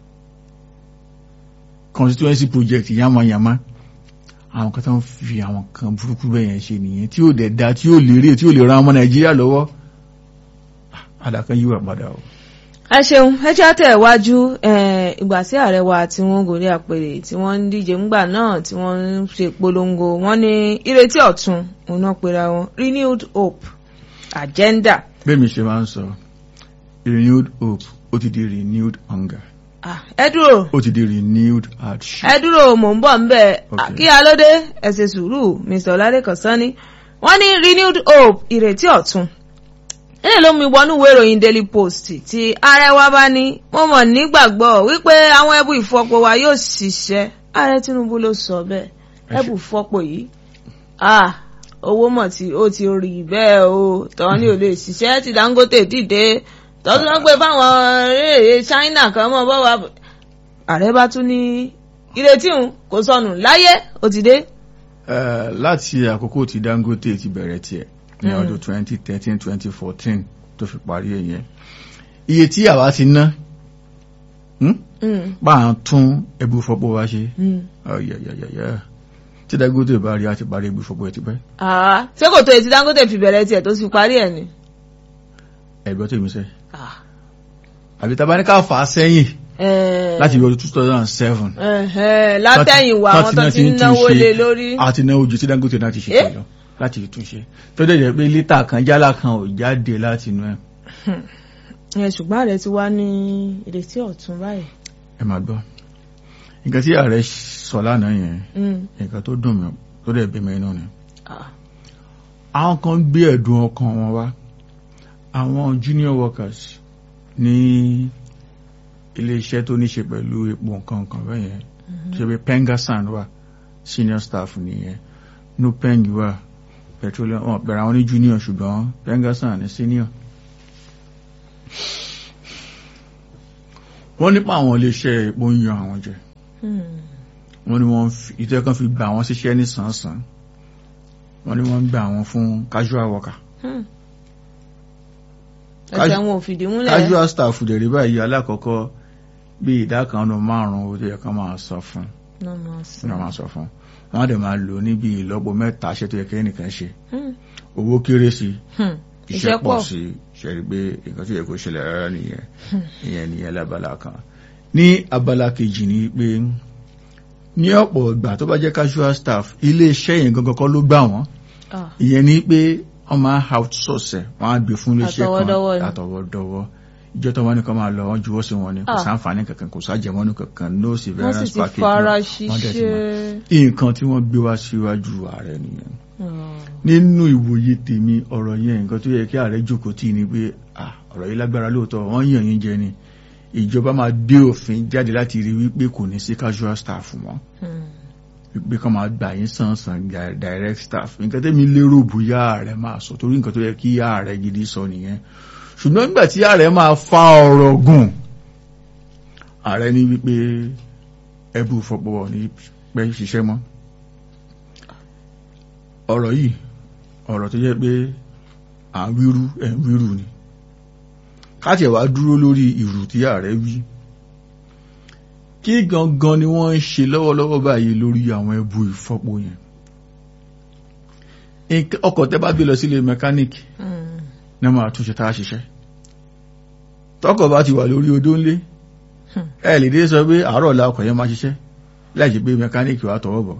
constituency project yamayama àwọn kan tó ń fi àwọn kan burúkú bẹ́yẹn ṣe nìyẹn tí ó dẹ̀ da tí ó lérè tí ó lè ran ọmọ Nàìjíríà lọ́wọ́ àdàkan yíwà padà o. ẹ ṣeun ẹ jẹ́ àtẹ̀wájú ìgbà sí ààrẹ wa tí wọ́n gòrí àpèrè tí wọ́n ń díje ńgbà náà tí wọ́n ń ṣe polongo wọ́n ní ìrètí ọ̀tun òun náà pera wọn renewed hope agenda. bẹ́ẹ̀ mi ṣe máa ń sọ renewed hope ó ti di renewed hunger. ẹ dúró ó ti di renewed hardship. ẹ dúró mò ń bọ̀ ń bẹ̀ kí alóde ẹ ṣe sùúrù Mr Ọládẹ́kan Sanni wọ́n ní renewed hope ìrètí ọ̀tun ilé ló mi wọnú ìwé ìròyìn Daily Post tí ààrẹ wa bá ní mo mọ̀ nígbàgbọ́ wípé àwọn ẹbú ìfọpo wa yóò ṣiṣẹ́ ààrẹ Tinubu ló sọ bẹ́ẹ̀ ẹbú ìfọpo yìí ah owó mọ̀ tí ó ti rí bẹ́ẹ̀ o tọ́ ni ò lè ṣiṣẹ́ tí Dangote dìde tọ́tún wọ́n pé fáwọn eré China kan mọ́ bọ́ wa ààrẹ bá tún ní ìrètí òun kò sọnù láyé ó ti dé. láti àkókò tí Dangote ti bẹ̀rẹ̀ tiẹ̀ ní ọdún twenty thirteen twenty fourteen tó fi parí ẹ̀yẹn iye tí àwa ti ná bá a tún ẹbú fọ́pọ̀ wá ṣe tí Dangote bá rí a ti parí ẹbú fọ́pọ̀ ẹ̀ ti pẹ́. ṣé kò tó etí Dangote fi bẹ̀rẹ̀ tiẹ̀ tó fi parí ẹ̀ ni. ẹ̀gbọ́n tó mi sẹ́ àbí tá bá ní ká fà á sẹ́yìn láti ọdún two thousand seven látẹ̀yìn wà àwọn tó ti ń náwó lé lórí àti náwó ju tí Dangote náà ti ṣe pẹ̀lú láti ìtúnṣe tó dẹ̀ jẹ́ pé lítà kan jálá kan ò jáde láti inú ẹ̀. ẹ ṣùgbọ́n ààrẹ ti wá ní ìrètí ọ̀tun báyìí. ẹ máa gbọ́ nǹkan tí ààrẹ sọ lánàá yẹn nǹkan tó dùn mí tó dẹ̀ bí mi inú ni. àwọn kan gbé ẹ̀dùn ọkàn wọn wá àwọn junior workers ní iléeṣẹ́ tó ní ṣe pẹ̀lú epo nǹkan kan bẹ́ẹ̀ yẹn ṣe pé Pengasan wà senior staff nìyẹn Nupeng wà petroleum wọn bẹ̀rẹ̀ àwọn ní junior ṣùgbọ́n Pengasan ní senior wọ́n nípa àwọn iléeṣẹ́ epo ń yan àwọn jẹ wọ́n ní wọ́n ìtẹ́ kan fi gba àwọn síṣẹ́ ní sàn-án wọ́n ní wọ́n ń gba àwọn fún casual worker ẹ̀sẹ̀ wọn ò fìdí múlẹ̀ casual staff dẹ̀rẹ̀ báyìí alákọ̀ọ́kọ́ bí ìdá kan ọ̀nà márùn-ún owó tó yẹ ká máa sọ fún náà máa sọ fún wọ́n á dẹ̀ máa lò níbi ìlọ́po mẹ́ta ṣe tó yẹ kẹ́ nìkan ṣe owó kéré sí iṣẹ́ pọ̀ sí ṣẹ̀rí pé nǹkan tó yẹ kó ṣẹlẹ̀ rárá nìyẹn ìyẹn nìyẹn lábala kan ní abala kejì ni pé ní ọ̀pọ̀ ìgbà tó bá jẹ́ casual staff ilé iṣẹ́ yẹn gangan kọ́ ló gbà wọ́n ìyẹn ni pé wọ́n máa outsource wọ́n á gbé fún ilé iṣẹ́ kan àtọwọ́dọ́wọ́ ìjọ tó wọ́n ní kan máa lọ wọ́n juwọ́ sí wọn ni kò sáǹfààní kankan kò sájẹmọ́nú kankan no severance package wọ́n dẹ̀ ti mọ̀ nǹkan tí wọ́n gbé wá síwájú ààrẹ nìyẹn nínú ìwòye tèmi ọ̀rọ̀ yẹn nǹkan tó yẹ kí ààrẹ jókòó tì ní pé ọ̀rọ̀ yìí lágbára lóòótọ́ wọ́n yàn yín jẹ ni ìjọba máa gbé òfin jáde láti rí wípé kò ní sí casual staff mọ́ wípé kọ́ máa gbà yín sàn sàn direct staff nǹkan tẹ́mi lérò bóyá ààrẹ máa sọ torí nǹkan tó yẹ kí ààrẹ gidi sọ nìyẹn ṣùgbọ́n nígbà tí ààrẹ máa fa ọ̀rọ̀ gùn ààrẹ ní wípé ẹbú fọpọ̀ ní pẹ́ ṣiṣẹ́ mọ́ ọ̀rọ̀ yìí ọ̀rọ̀ tó jẹ́ pé à ń wíru ẹ̀ ń wíru ni káàtì ẹ̀wà dúró lórí ìrù tí ààrẹ wí kí gangan ni wọ́n ń ṣe lọ́wọ́lọ́wọ́ báyìí lórí àwọn ẹbú ìfọpo yẹn ọkọ̀ tẹ́ bá gbé lọ sílé mẹkáníìkì ní máa túnṣe tá a ṣiṣẹ́ tọkọ̀ bá ti wà lórí odó ńlé ẹ lè dé sọ pé àárọ̀ ọ̀la ọkọ̀ yẹn máa ṣiṣẹ́ láìsí pé mẹkáníìkì wà tọwọ́ bọ̀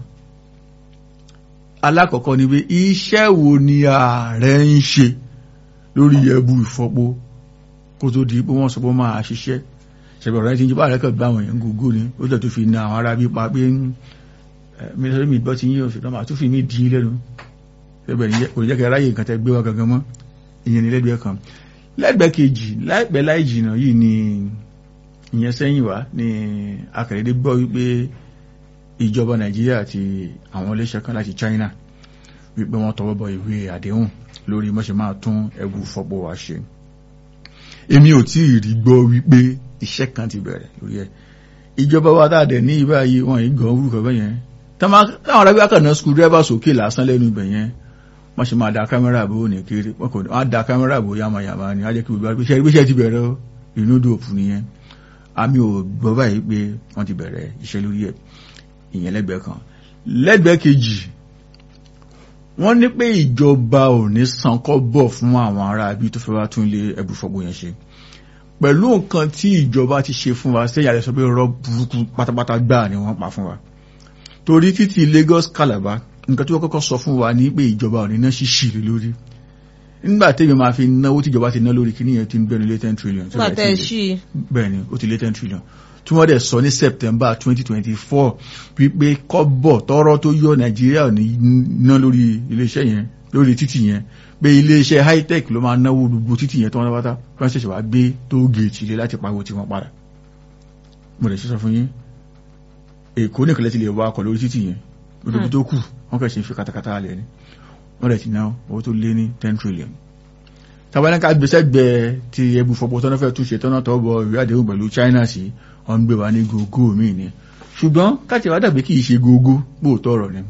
alákọ̀ọ́kọ́ ni pé iṣẹ́ wo ni ààrẹ ń ṣe lórí ẹbú ìfọpo kó tó di pé wọ́n sọ pé máa ṣiṣẹ́ ṣẹ̀bẹ̀ ọ̀rẹ́ tí ń jẹ́ bá rẹ̀ kàn gbá àwọn èèyàn gógó ni ó jẹ́ tó fi na àwọn ará bí pa pé mínísítà mi gbọ́ ti yín òṣèlú náà tó fi mí dín lẹ́nu ṣẹ̀bẹ̀ kò jẹ́ kẹ́ ráyè nǹkan tẹ́ gbé wa gangan mọ́ ìyẹn ní lẹ́gbẹ̀ẹ́ kan lẹ́gbẹ̀ẹ́ kejì láìpẹ́ láì jìnnà yìí ni ìyẹn sẹ́yìn wá ní akẹ̀lédé gbọ́ wípé ìjọba Nàìjíríà àti àwọn iléeṣẹ́ kan láti China wípé wọ́n tọwọ́ bọ ìwé àdéhùn lórí mọ́ṣẹ́ máa tún ẹbú fọpo wa ṣe èmi ò tí ì rí gbọ́ wípé iṣẹ́ kan ti bẹ̀rẹ̀ lórí ẹ̀ ìjọba wa dáadẹ̀ ní ìbáyé wọn yìí gan orúkọ bẹ́ yẹn táwọn arábí akànnà school driver sókè lásán lẹ́nu ibẹ̀ yẹn wọ́n ṣe máa da kámẹ́rà bó ní kiri wọ́n kò ní wọ́n á da kámẹ́rà bó yamayama ni á jẹ́ kí gbogbo iṣẹ́ iṣẹ́ ti bẹ̀rẹ̀ inú dòpù nìyẹn àmì ò gbọ́ báyìí pé wọ́n ti bẹ̀rẹ̀ iṣẹ́ lórí ẹ̀ ìyẹn lẹ́gbẹ̀ẹ́ kan lẹ́gbẹ̀ẹ́ kejì wọ́n ní pé ìjọba ò ní san kọ́bọ̀ fún àwọn ará ibi tó fẹ́ wá tún ilé ẹbú fọpo yẹn ṣe pẹ̀lú nǹkan tí ìjọba ti ṣe fún wa sẹ́yìn àlẹ́ sọ pé rọ́ burúkú pátápátá gbáà ni wọ́n pa fún wa torí títí Lagos Calabar nǹkan tí wọ́n kọ́kọ́ sọ fún wa ní pé ìjọba ò ní ná ṣíṣì lé lórí nígbà tẹ́mi máa fi náwó tí ìjọba ti ná lórí kíní yẹn ti ń gbẹ́nu lé ten trillion bẹ́ẹ̀ ni ó ti lé ten trillion tí wọ́n dẹ̀ sọ ní September twenty twenty four wípé kọ́bọ̀ tọ́rọ́ tó yọ Nàìjíríà ò ní ná lórí iléeṣẹ́ yẹn lórí títì yẹn pé iléeṣẹ́ high tech ló máa náwó gbogbo títì yẹn tó wọ́n pátá wọ́n ṣẹ̀ṣẹ̀ wá gbé tó gèètì lé láti pariwo tí wọ́n padà mo lè ṣe sọ fún yín Èkó nìkan lẹ́tì lè wá ọkọ̀ lórí títì yẹn gbogbo tó kù wọ́n kẹ̀ ṣe fi katakata alẹ́ ni wọ́n rẹ̀ ti ná owó tó lé ní ten trillion tabanaka gbèsègbè ti ẹbú fọpo tọ́nà fẹ́ túnṣe tọ́nà tọ́ bọ ìwé àdéhùn pẹ̀lú China sí wọ́n gbé wa ní gógó míì ni ṣùgbọ́n káàkiri wá dàbí kì í ṣe gógó gbóòtọ́ ọ̀rọ̀ ni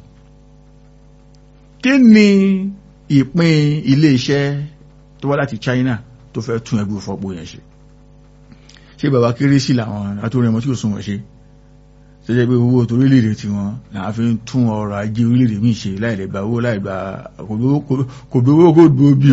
kí ni ìpín ilé-iṣẹ́ tó wá láti China tó fẹ́ tún ẹbú fọpo yẹn ṣe ṣé bàbá kéré sí làwọn atórẹmọ tí kò sún wọn ṣe tó jẹ́ pé owó tó orílẹ̀-èdè tí wọ́n làá fi ń tún ọrọ̀ ajé orílẹ̀-èdè míì ṣe láìlẹ̀ gba owó láìgbà kò bí owó kò dúró bí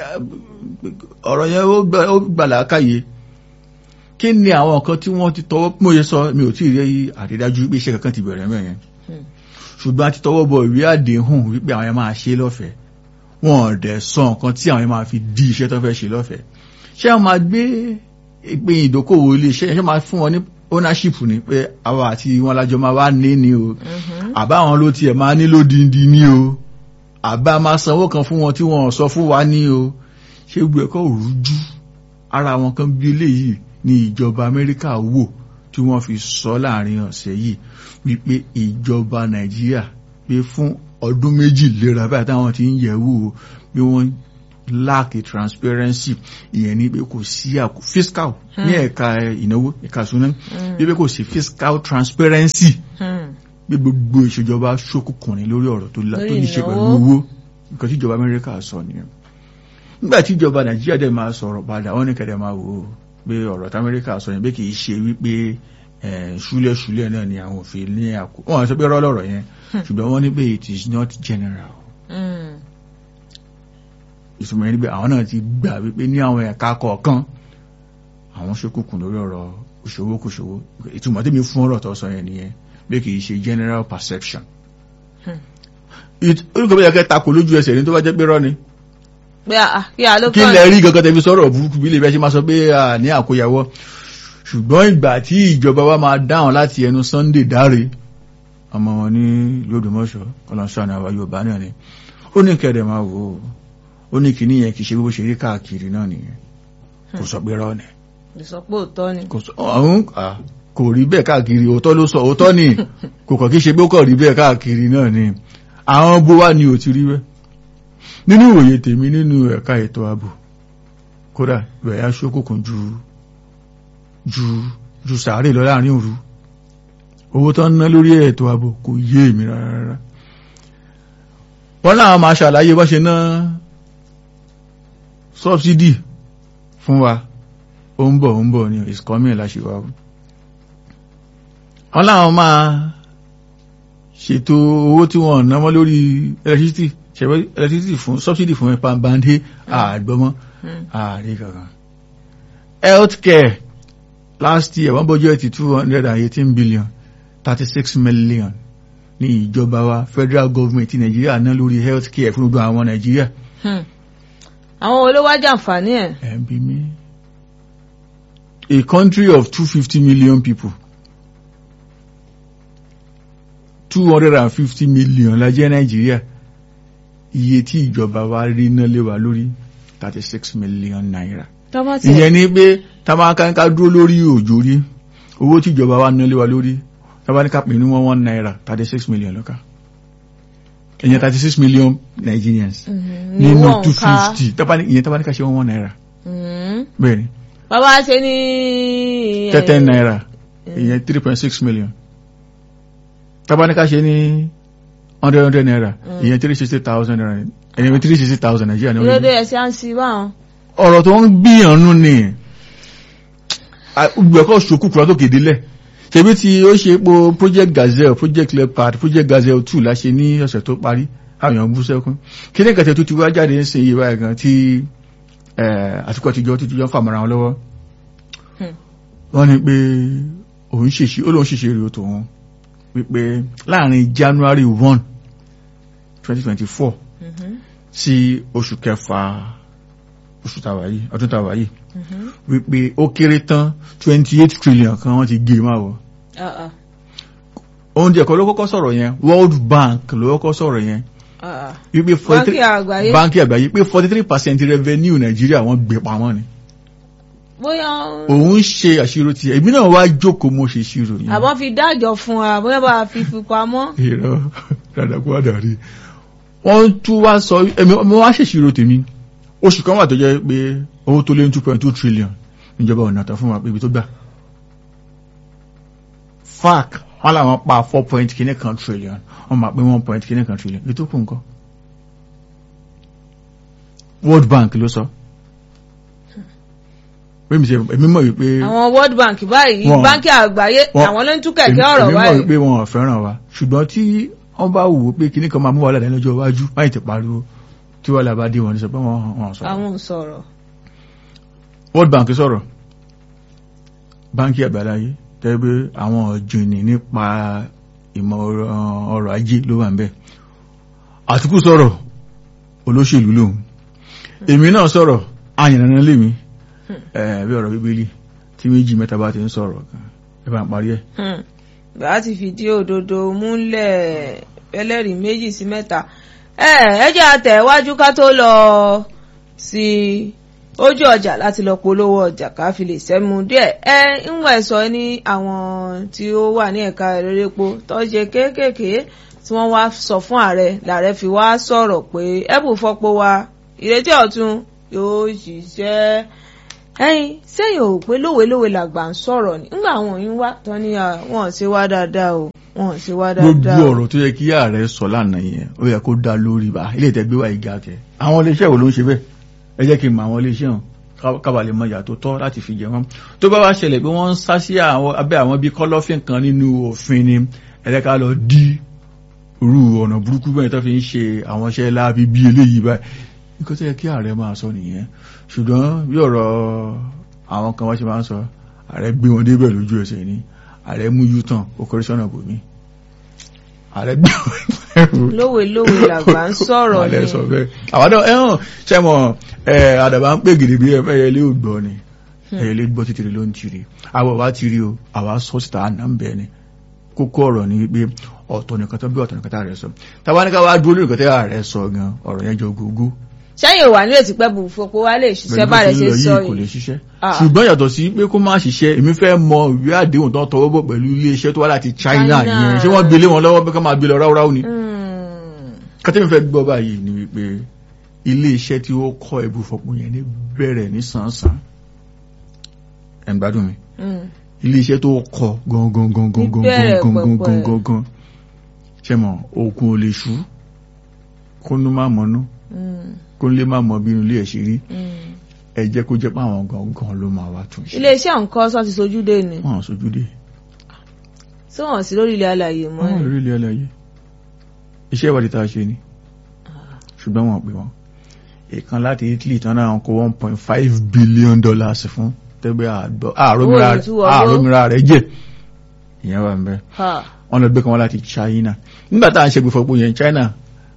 ọ̀rọ̀ yẹn ó gbà láàkáyé kí ni àwọn nǹkan tí wọ́n ti tọwọ́ mọ́ yẹ sọ mi ò tí ì rí àrídájú pé iṣẹ́ kankan ti bẹ̀rẹ̀ mẹ́yẹn ṣùgbọ́n a ti tọwọ́ bọ ìwé àdéhùn wípé àwọn yẹn máa ṣe lọ́fẹ̀ẹ́ wọn ò dẹ̀ sọ nǹkan tí àwọn yẹn máa fi di iṣẹ́ tó fẹ́ ṣe lọ́fẹ̀ẹ́ ṣé wọ́n máa gbé ìpín ìdókòwò ilé iṣẹ́ ṣé máa fún wọn ní ownership ni pé àwa àti wọn lájọ máa wá ní ni o àbá àwọn ló tiẹ̀ máa ní lódindi ní o àbá máa sanwó kan fún wọn tí wọn sọ fún wa ní o ṣé gbogbo ẹ̀kọ́ òrújú ara wọn kan bí eléyìí ní ìjọba Amẹ́ríkà wò tí wọ́n fi sọ láàrin ọ̀sẹ̀ yìí wípé ìjọba Nàìjíríà pé fún ọdún méjì léra báyìí táwọn ti ń yẹ̀ wò bí wọ́n lack transparency ìyẹn ni pé kò sí àkó fiscal ní ẹ̀ka ìnáwó ẹ̀ka ìṣúná bí pé kò sí fiscal transparency bí gbogbo ìṣèjọba ṣókùnkùnrin lórí ọ̀rọ̀ tó ní ṣe pẹ̀lú owó nǹkan tí ìjọba Amẹ́ríkà sọ nìyẹn nígbà tí ìjọba Nàìjíríà dẹ̀ máa sọ̀rọ̀ padà wọ́n ní kẹ̀dẹ̀ máa wò ó pé ọ̀rọ̀ tí Amẹ́ríkà sọ yẹn pé kì í ṣe wípé ṣúlẹ̀ṣúlẹ̀ náà ni àwọn òfin ní àkó wọ́n sọ pé rọ́lọ́rọ̀ yẹn ṣùgbọ́n wọ́n ní pé it is not general ìtumọ̀ yẹn ni pé àwọn náà ti gbà wípé ní àwọn ẹ̀ka kọ̀ọ̀kan àwọn ṣókùnkùn lórí ọ̀rọ̀ òṣòwò kò ṣòwò ìtumọ̀ tí mi fún ọ̀rọ̀ tó sọ yẹn nìyẹn pé kì í ṣe general perception olùkọ́ bí ẹ̀kẹ́ takò lójú ẹsẹ̀ ní tó bá jẹ́ pé rọ́ ni kí lẹ rí gangan tẹ́bí sọ̀rọ̀ burúkú bí lè fẹ́ ṣe máa sọ pé ní àkóyawọ́ ṣùgbọ́n ìgbà tí ìjọba wa máa dáhùn láti ẹnu Sunday Dáre ọmọ wọn ní lódùmọ̀ṣọ́ ọlọ́sàn àwa Yorùbá náà ni ó ní kẹ́dẹ̀ máa wò ó ó ní kìíní yẹn kìí ṣe bó ṣe rí káàkiri náà nìyẹn kò sọ pé rọ́ ni kò rí bẹ́ẹ̀ káàkiri òótọ́ ló sọ òótọ́ ni kò kàn kí ṣe pé ó kàn rí bẹ́ẹ̀ káàkiri náà ni àwọn bó wá ní ò ti rí bẹ́ẹ̀ nínú ìwòye tèmi nínú ẹ̀ka ètò ààbò kódà bẹ̀yà ṣókùnkùn ju ju ju sàárè lọ láàrin òru owó tó ń ná lórí ètò ààbò kò yé èmi rárá wọ́n náà máa ṣàlàyé bá ṣe ná sọ́bsidì fún wa ó ń bọ̀ ó ń bọ̀ ní is coming láṣìwá wọ́n láwọn máa ṣètò owó tí wọ́n ná mọ́ lórí electricity ṣẹ̀bẹ́ electricity fún subsidy fún ẹ̀pà bande àgbọ́mọ́ ààrẹ kankan healthcare last year wọ́n budget two hundred eighteen billion thirty six million ní ìjọba wa federal government ti Nàìjíríà ná lórí healthcare fún gbogbo àwọn Nàìjíríà. àwọn olówó àjàǹfààní ẹ̀. ẹ̀ bí mi a country of two hundred fifty million people two hundred fifty million la jẹ́ Nàìjíríà iye tí ìjọba wa rí ná lé wa lórí thirty six million naira. ìyẹn ni pé tamákánká dúró lórí òjò rí owó tí ìjọba wa ná lé wa lórí tamákánká pè ní one one naira thirty six million lọ́ka ìyẹn thirty six million Nigerians nínú two fifty ìyẹn tamákánká ṣe one one naira bẹ́ẹ̀ ni. bàbá ṣe ní. ten naira ìyẹn three point six million tamákánká ṣe ní hundred hundred naira ìyẹn three sixty thousand naira ẹ̀yẹn three sixty thousand Nàìjíríà ní orí. ìrẹ́dẹ̀ ẹ̀sẹ̀ à ń sí báwọn. ọ̀rọ̀ tó ń gbìyànjú ni gbẹ̀kọ́ ṣòkú kúrò tó kéde lẹ̀ ṣebí tí ó ṣe po project Gazelle project Leopard project Gazelle two láṣẹ ní ọ̀sẹ̀ tó parí àwọn èèyàn bú sẹ́kún kí ní kẹtẹ tó ti wá jáde ń ṣe iye báyìí gan tí àtikọ́ àtijọ́ títí jọ ń fàmọ́ra wọn lọ́wọ́ wọ́n ní pé òun ṣèṣe ó lóun ṣèṣe èrè tòun wípé láàrin January one twenty twenty four sí oṣù kẹfà oṣù tàwa yìí ọdún tàwa yìí wípé ó kéré tán twenty eight trillion kan wọ́n ti gé máa wọ. oúnjẹ kan ló kọ́kọ́ sọ̀rọ̀ yẹn World Bank ló kọ́kọ́ sọ̀rọ̀ yẹn wípé báńkì àgbáyé pé forty three percent revenue Nàìjíríà wọ́n gbé pamọ́ ni. bóyá òun ṣe àṣírò tiẹ̀ èmi náà wá jókòó mo ṣe ṣírò yẹn. àbọ̀ fi dájọ́ fún wa bóyá bá a fi fi pamọ́. ìrọ̀ dàdàkú àdàrí wọ́n tún wá sọ èmi mo wá ṣèṣirò tèmi oṣù kan wà tó jẹ́ pé owó tó lé ní two point two trillion níjọba ọ̀nà tán fún wa pé ibi tó gbà fac wọ́n làwọn pa four point kìíní kan trillion wọ́n máa pé one point kìíní kan trillion ibi tó kù nǹkan World Bank ló sọ èmi mọ̀ wípé àwọn World Bank báyìí báńkì àgbáyé àwọn ló ń tú kẹ̀kẹ́ ọ̀rọ̀ báyìí èmi mọ̀ wípé wọn ò fẹ́ràn wa ṣùgbọ́n tí wọ́n bá wò ó pé kìíní kan máa mú wàhálà dání lọ́jọ́ iwájú máyì ti pariwo tí wọ́n làbá dé wọn ní sọ pé wọ́n sọ̀rọ̀. àwọn sọ̀rọ̀. World Bank sọ̀rọ̀ báńkì àgbáláyé tẹ́gbẹ́ àwọn ọ̀jìnì nípa ìmọ̀ ọrọ̀ ajé ló wà ń bẹ̀. Àtìkù sọ̀rọ̀ olóṣèlú lòun èmi náà sọ̀rọ̀ àyànnà lèmi bí ọ̀rọ̀ bíbélì tí méjì mẹ́ta bá ti ń sọ̀rọ̀ ẹ bá ń parí ẹ̀. bá ti fìdí òdodo múlẹ̀ ẹlẹ́rìí méjì sí mẹ́ta ẹ ẹ jẹ́ àtẹ̀wájú ká tó lọ sí ojú ọjà láti lọ polówó ọjà ká fi lè sẹ́mu díẹ̀ ẹ ń wẹ̀ sọ ní àwọn tí ó wà ní ẹ̀ka ìrẹ́rẹ́po tó ṣe kéékèèké tí wọ́n wá sọ fún ààrẹ lààrẹ fi wá sọ̀rọ̀ pé ẹ̀bù fọ́pọ̀ wa ìrètí ọ̀tun yóò ṣiṣẹ́. ẹyin sẹ́yìn ò pé lówelówe làgbà ń sọ̀rọ̀ ni ńgbà àwọn yín wá tán ní wọn ṣe wá dáadáa o wọn ṣe wá dáadáa. gbogbo ọ̀rọ̀ tó yẹ kí ààrẹ sọ lánàá yẹn ó yẹ kó dá lórí bá ilé ìtẹ́gbé wa ìga tẹ. àwọn iléeṣẹ́ wo ló ń ṣe bẹ́ẹ̀ ẹ jẹ́ kí n mọ àwọn iléeṣẹ́ hàn kábà lè mọ ìyà tó tọ́ láti fi jẹ wọ́n. tó bá wá ṣẹlẹ̀ pé wọ́n ń sá sí abẹ́ àwọn bíi kọ́lọ́fín kan nínú òfin ni ẹ jẹ́ ká lọ dí irú ọ̀nà burúkú bẹ́ẹ̀ tó fi ń ṣe àwọn iṣẹ́ láabi bí eléyìí báyìí. nǹkan tó yẹ kí ààrẹ máa sọ nìyẹn ṣùgbọ́n bí ọ̀rọ̀ àwọn kan wá ṣe máa ń sọ ààrẹ gbé wọn débẹ̀ lójú ẹsẹ̀ ni ààrẹ mú u-turn ó kọrí sọ́nà bòmí ààrẹ gbé wọn lówe lówe làgbà ń sọ̀rọ̀ ni. àwọn náà ẹ̀hàn ṣe mọ̀ àdàbà ń pè gidi bí ẹyẹlé ò gbọ́ ni ẹyẹlé gbọ́ títìrì ló ń tiri àwọ̀ wá tiri o àwa sọ síta àná ń bẹ̀ ni kókó ọ̀rọ̀ ni wípé ọ̀tọ̀ nìkan tó bí ọ̀tọ̀ nìkan tá ààrẹ sọ tàwa ní ká wá dúró lórí nǹkan tá ààrẹ sọ gan ọ̀rọ̀ yẹn jọ gógó. sẹ́yìn wà nílé tí pẹ́ bù fọpọ̀ wá lè ṣiṣẹ́ bá rẹ̀ ṣe sọ yìí kò lè ṣiṣẹ́ ṣùgbọ́n yàtọ̀ sí pé kó má ṣiṣẹ́ èmi fẹ́ mọ ìwé àdéhùn tó ń tọwọ́ bọ̀ pẹ̀lú iléeṣẹ́ tó wá láti China yẹn ṣé wọ́n gbélé wọn lọ́wọ́ pé ká máa gbé lọ ráúráú ni. kátẹ́mi fẹ́ gbọ́ báyìí ni wípé iléeṣẹ́ tí ó kọ́ ibùfọ̀pọ̀ yẹn ní bẹ̀rẹ̀ ní sàn-sàn ẹ̀ ń gbádùn mi iléeṣẹ́ tó kọ́ gangan gangan gangan gangan gangan ṣe mọ̀ òkun ò lè ṣú kó nú má mọ́nú kó lè má mọ bí inú ilé ẹ̀ ṣe rí ẹ jẹ́ kó jẹ́ pé àwọn gangan ló máa wá tún ṣe. iléeṣẹ́ nǹkan sọ ti sojúdé ni. wọ́n sojúdé. tí wọ́n sí lórí ilẹ̀ alàyè mọ́ ẹ̀. wọ́n lórí ilẹ̀ alàyè iṣẹ́ ìwádìí tá a ṣe ni ṣùgbọ́n wọ́n pè wọ́n ìkan láti Italy tán náà kó one point five billion dollars fún tẹ́gbẹ́ àròmìnira rẹ̀ jẹ́ ìyẹn wà ń bẹ́ wọ́n lọ gbé kan wọ́n láti China nígbà tá à ń ṣe gbèfọ́pọ̀ yẹn China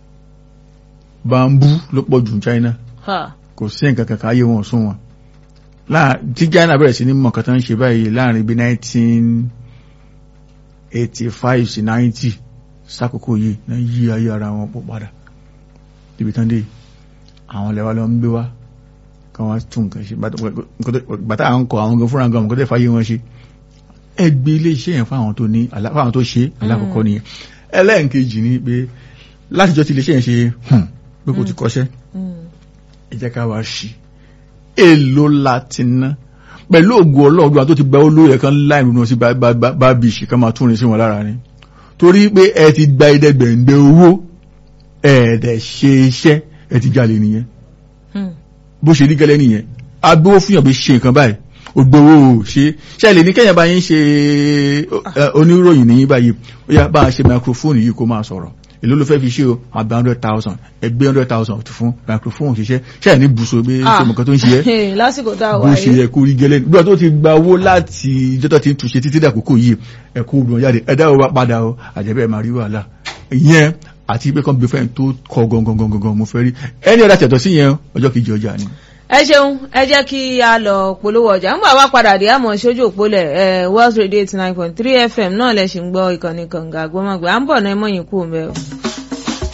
bambú ló pọ̀ jù China kò sí nǹkan kankan ayé wọn sún wọn tí China bẹ̀rẹ̀ sí ní mọ̀ kàtà ń ṣe báyìí láàrin bí nineteen eighty five sí ninety sákòókò yìí náà yí ayé ara wọn pọ̀ padà níbi tán dé àwọn lẹ́wà lọ ń gbé wá kan wá tún nǹkan ṣe bàtà à ń kọ àwọn gan fúnra gan mọ̀ kó tẹ́ fàyè wọn ṣe ẹgbẹ́ ilé iṣẹ́ yẹn fáwọn tó ní fáwọn tó ṣe alákọ̀ọ́kọ́ nìyẹn ẹlẹ́ǹkejì ni pé látijọ́ tí ilé iṣẹ́ yẹn ṣe pé kò ti kọ́ṣẹ́ ẹ jẹ́ ká wá sí èlò láti ná pẹ̀lú ògùn ọlọ́ọ̀dún àti tó ti gba olóyè kan láì rúnú sí bá bí ìṣì kan máa tún rìn sí wọn lára ni torí pé ẹ ti gba ẹ̀ẹ́dẹ́gbẹ̀ǹdẹ̀ owó ẹ̀ẹ́dẹ̀ ṣe iṣẹ́ ẹ ti jalè nìyẹn bó ṣe rí gẹ́lẹ́ nìyẹn agbówó fúnyàn bí ṣe nǹkan báyìí ògbówó ṣe ṣẹlẹ̀ ní kẹ́yìn báyìí ń ṣe oníròyìn nìyí báyìí ó yá bá a ṣe microphone yìí kó máa sọ̀rọ̀ èló ló fẹ́ fi ṣe o àgbà hundred thousand ẹgbẹ́ hundred thousand fún microphone ṣiṣẹ́ ṣẹ́yìn ní bùsọ̀ bí ṣèmọ̀kan tó ń ṣe yẹ lásìkò tá a wà bó ṣe yẹ kó rí gẹ́lẹ́ nígbà tó ti gba owó láti ìjọ́tọ̀ tí ń túnṣe títí dàkókò yìí ẹ̀kọ́ obìnrin jáde ẹ̀dá owó padà o àjẹbẹ́ máa rí wàhálà ìyẹn àti pé kan gbé fẹ́yìn tó kọ gangan gangan mo fẹ́ rí ẹni ọ̀dà tẹ̀tọ̀ sí yẹn ọjọ́ kejì ọjà ni. ẹ ṣeun ẹ jẹ́ kí a lọ polówó ọjà ń bá wa padà dé àmọ́ sójú òpólẹ̀ ẹ̀ World Radio eighty nine point three F M náà lẹ ṣì ń gbọ́ ìkànnì kànga àgbọ̀mọ̀gbẹ̀ à ń bọ̀ náà ẹ mọ̀yìn kú òun bẹ́ẹ̀ o.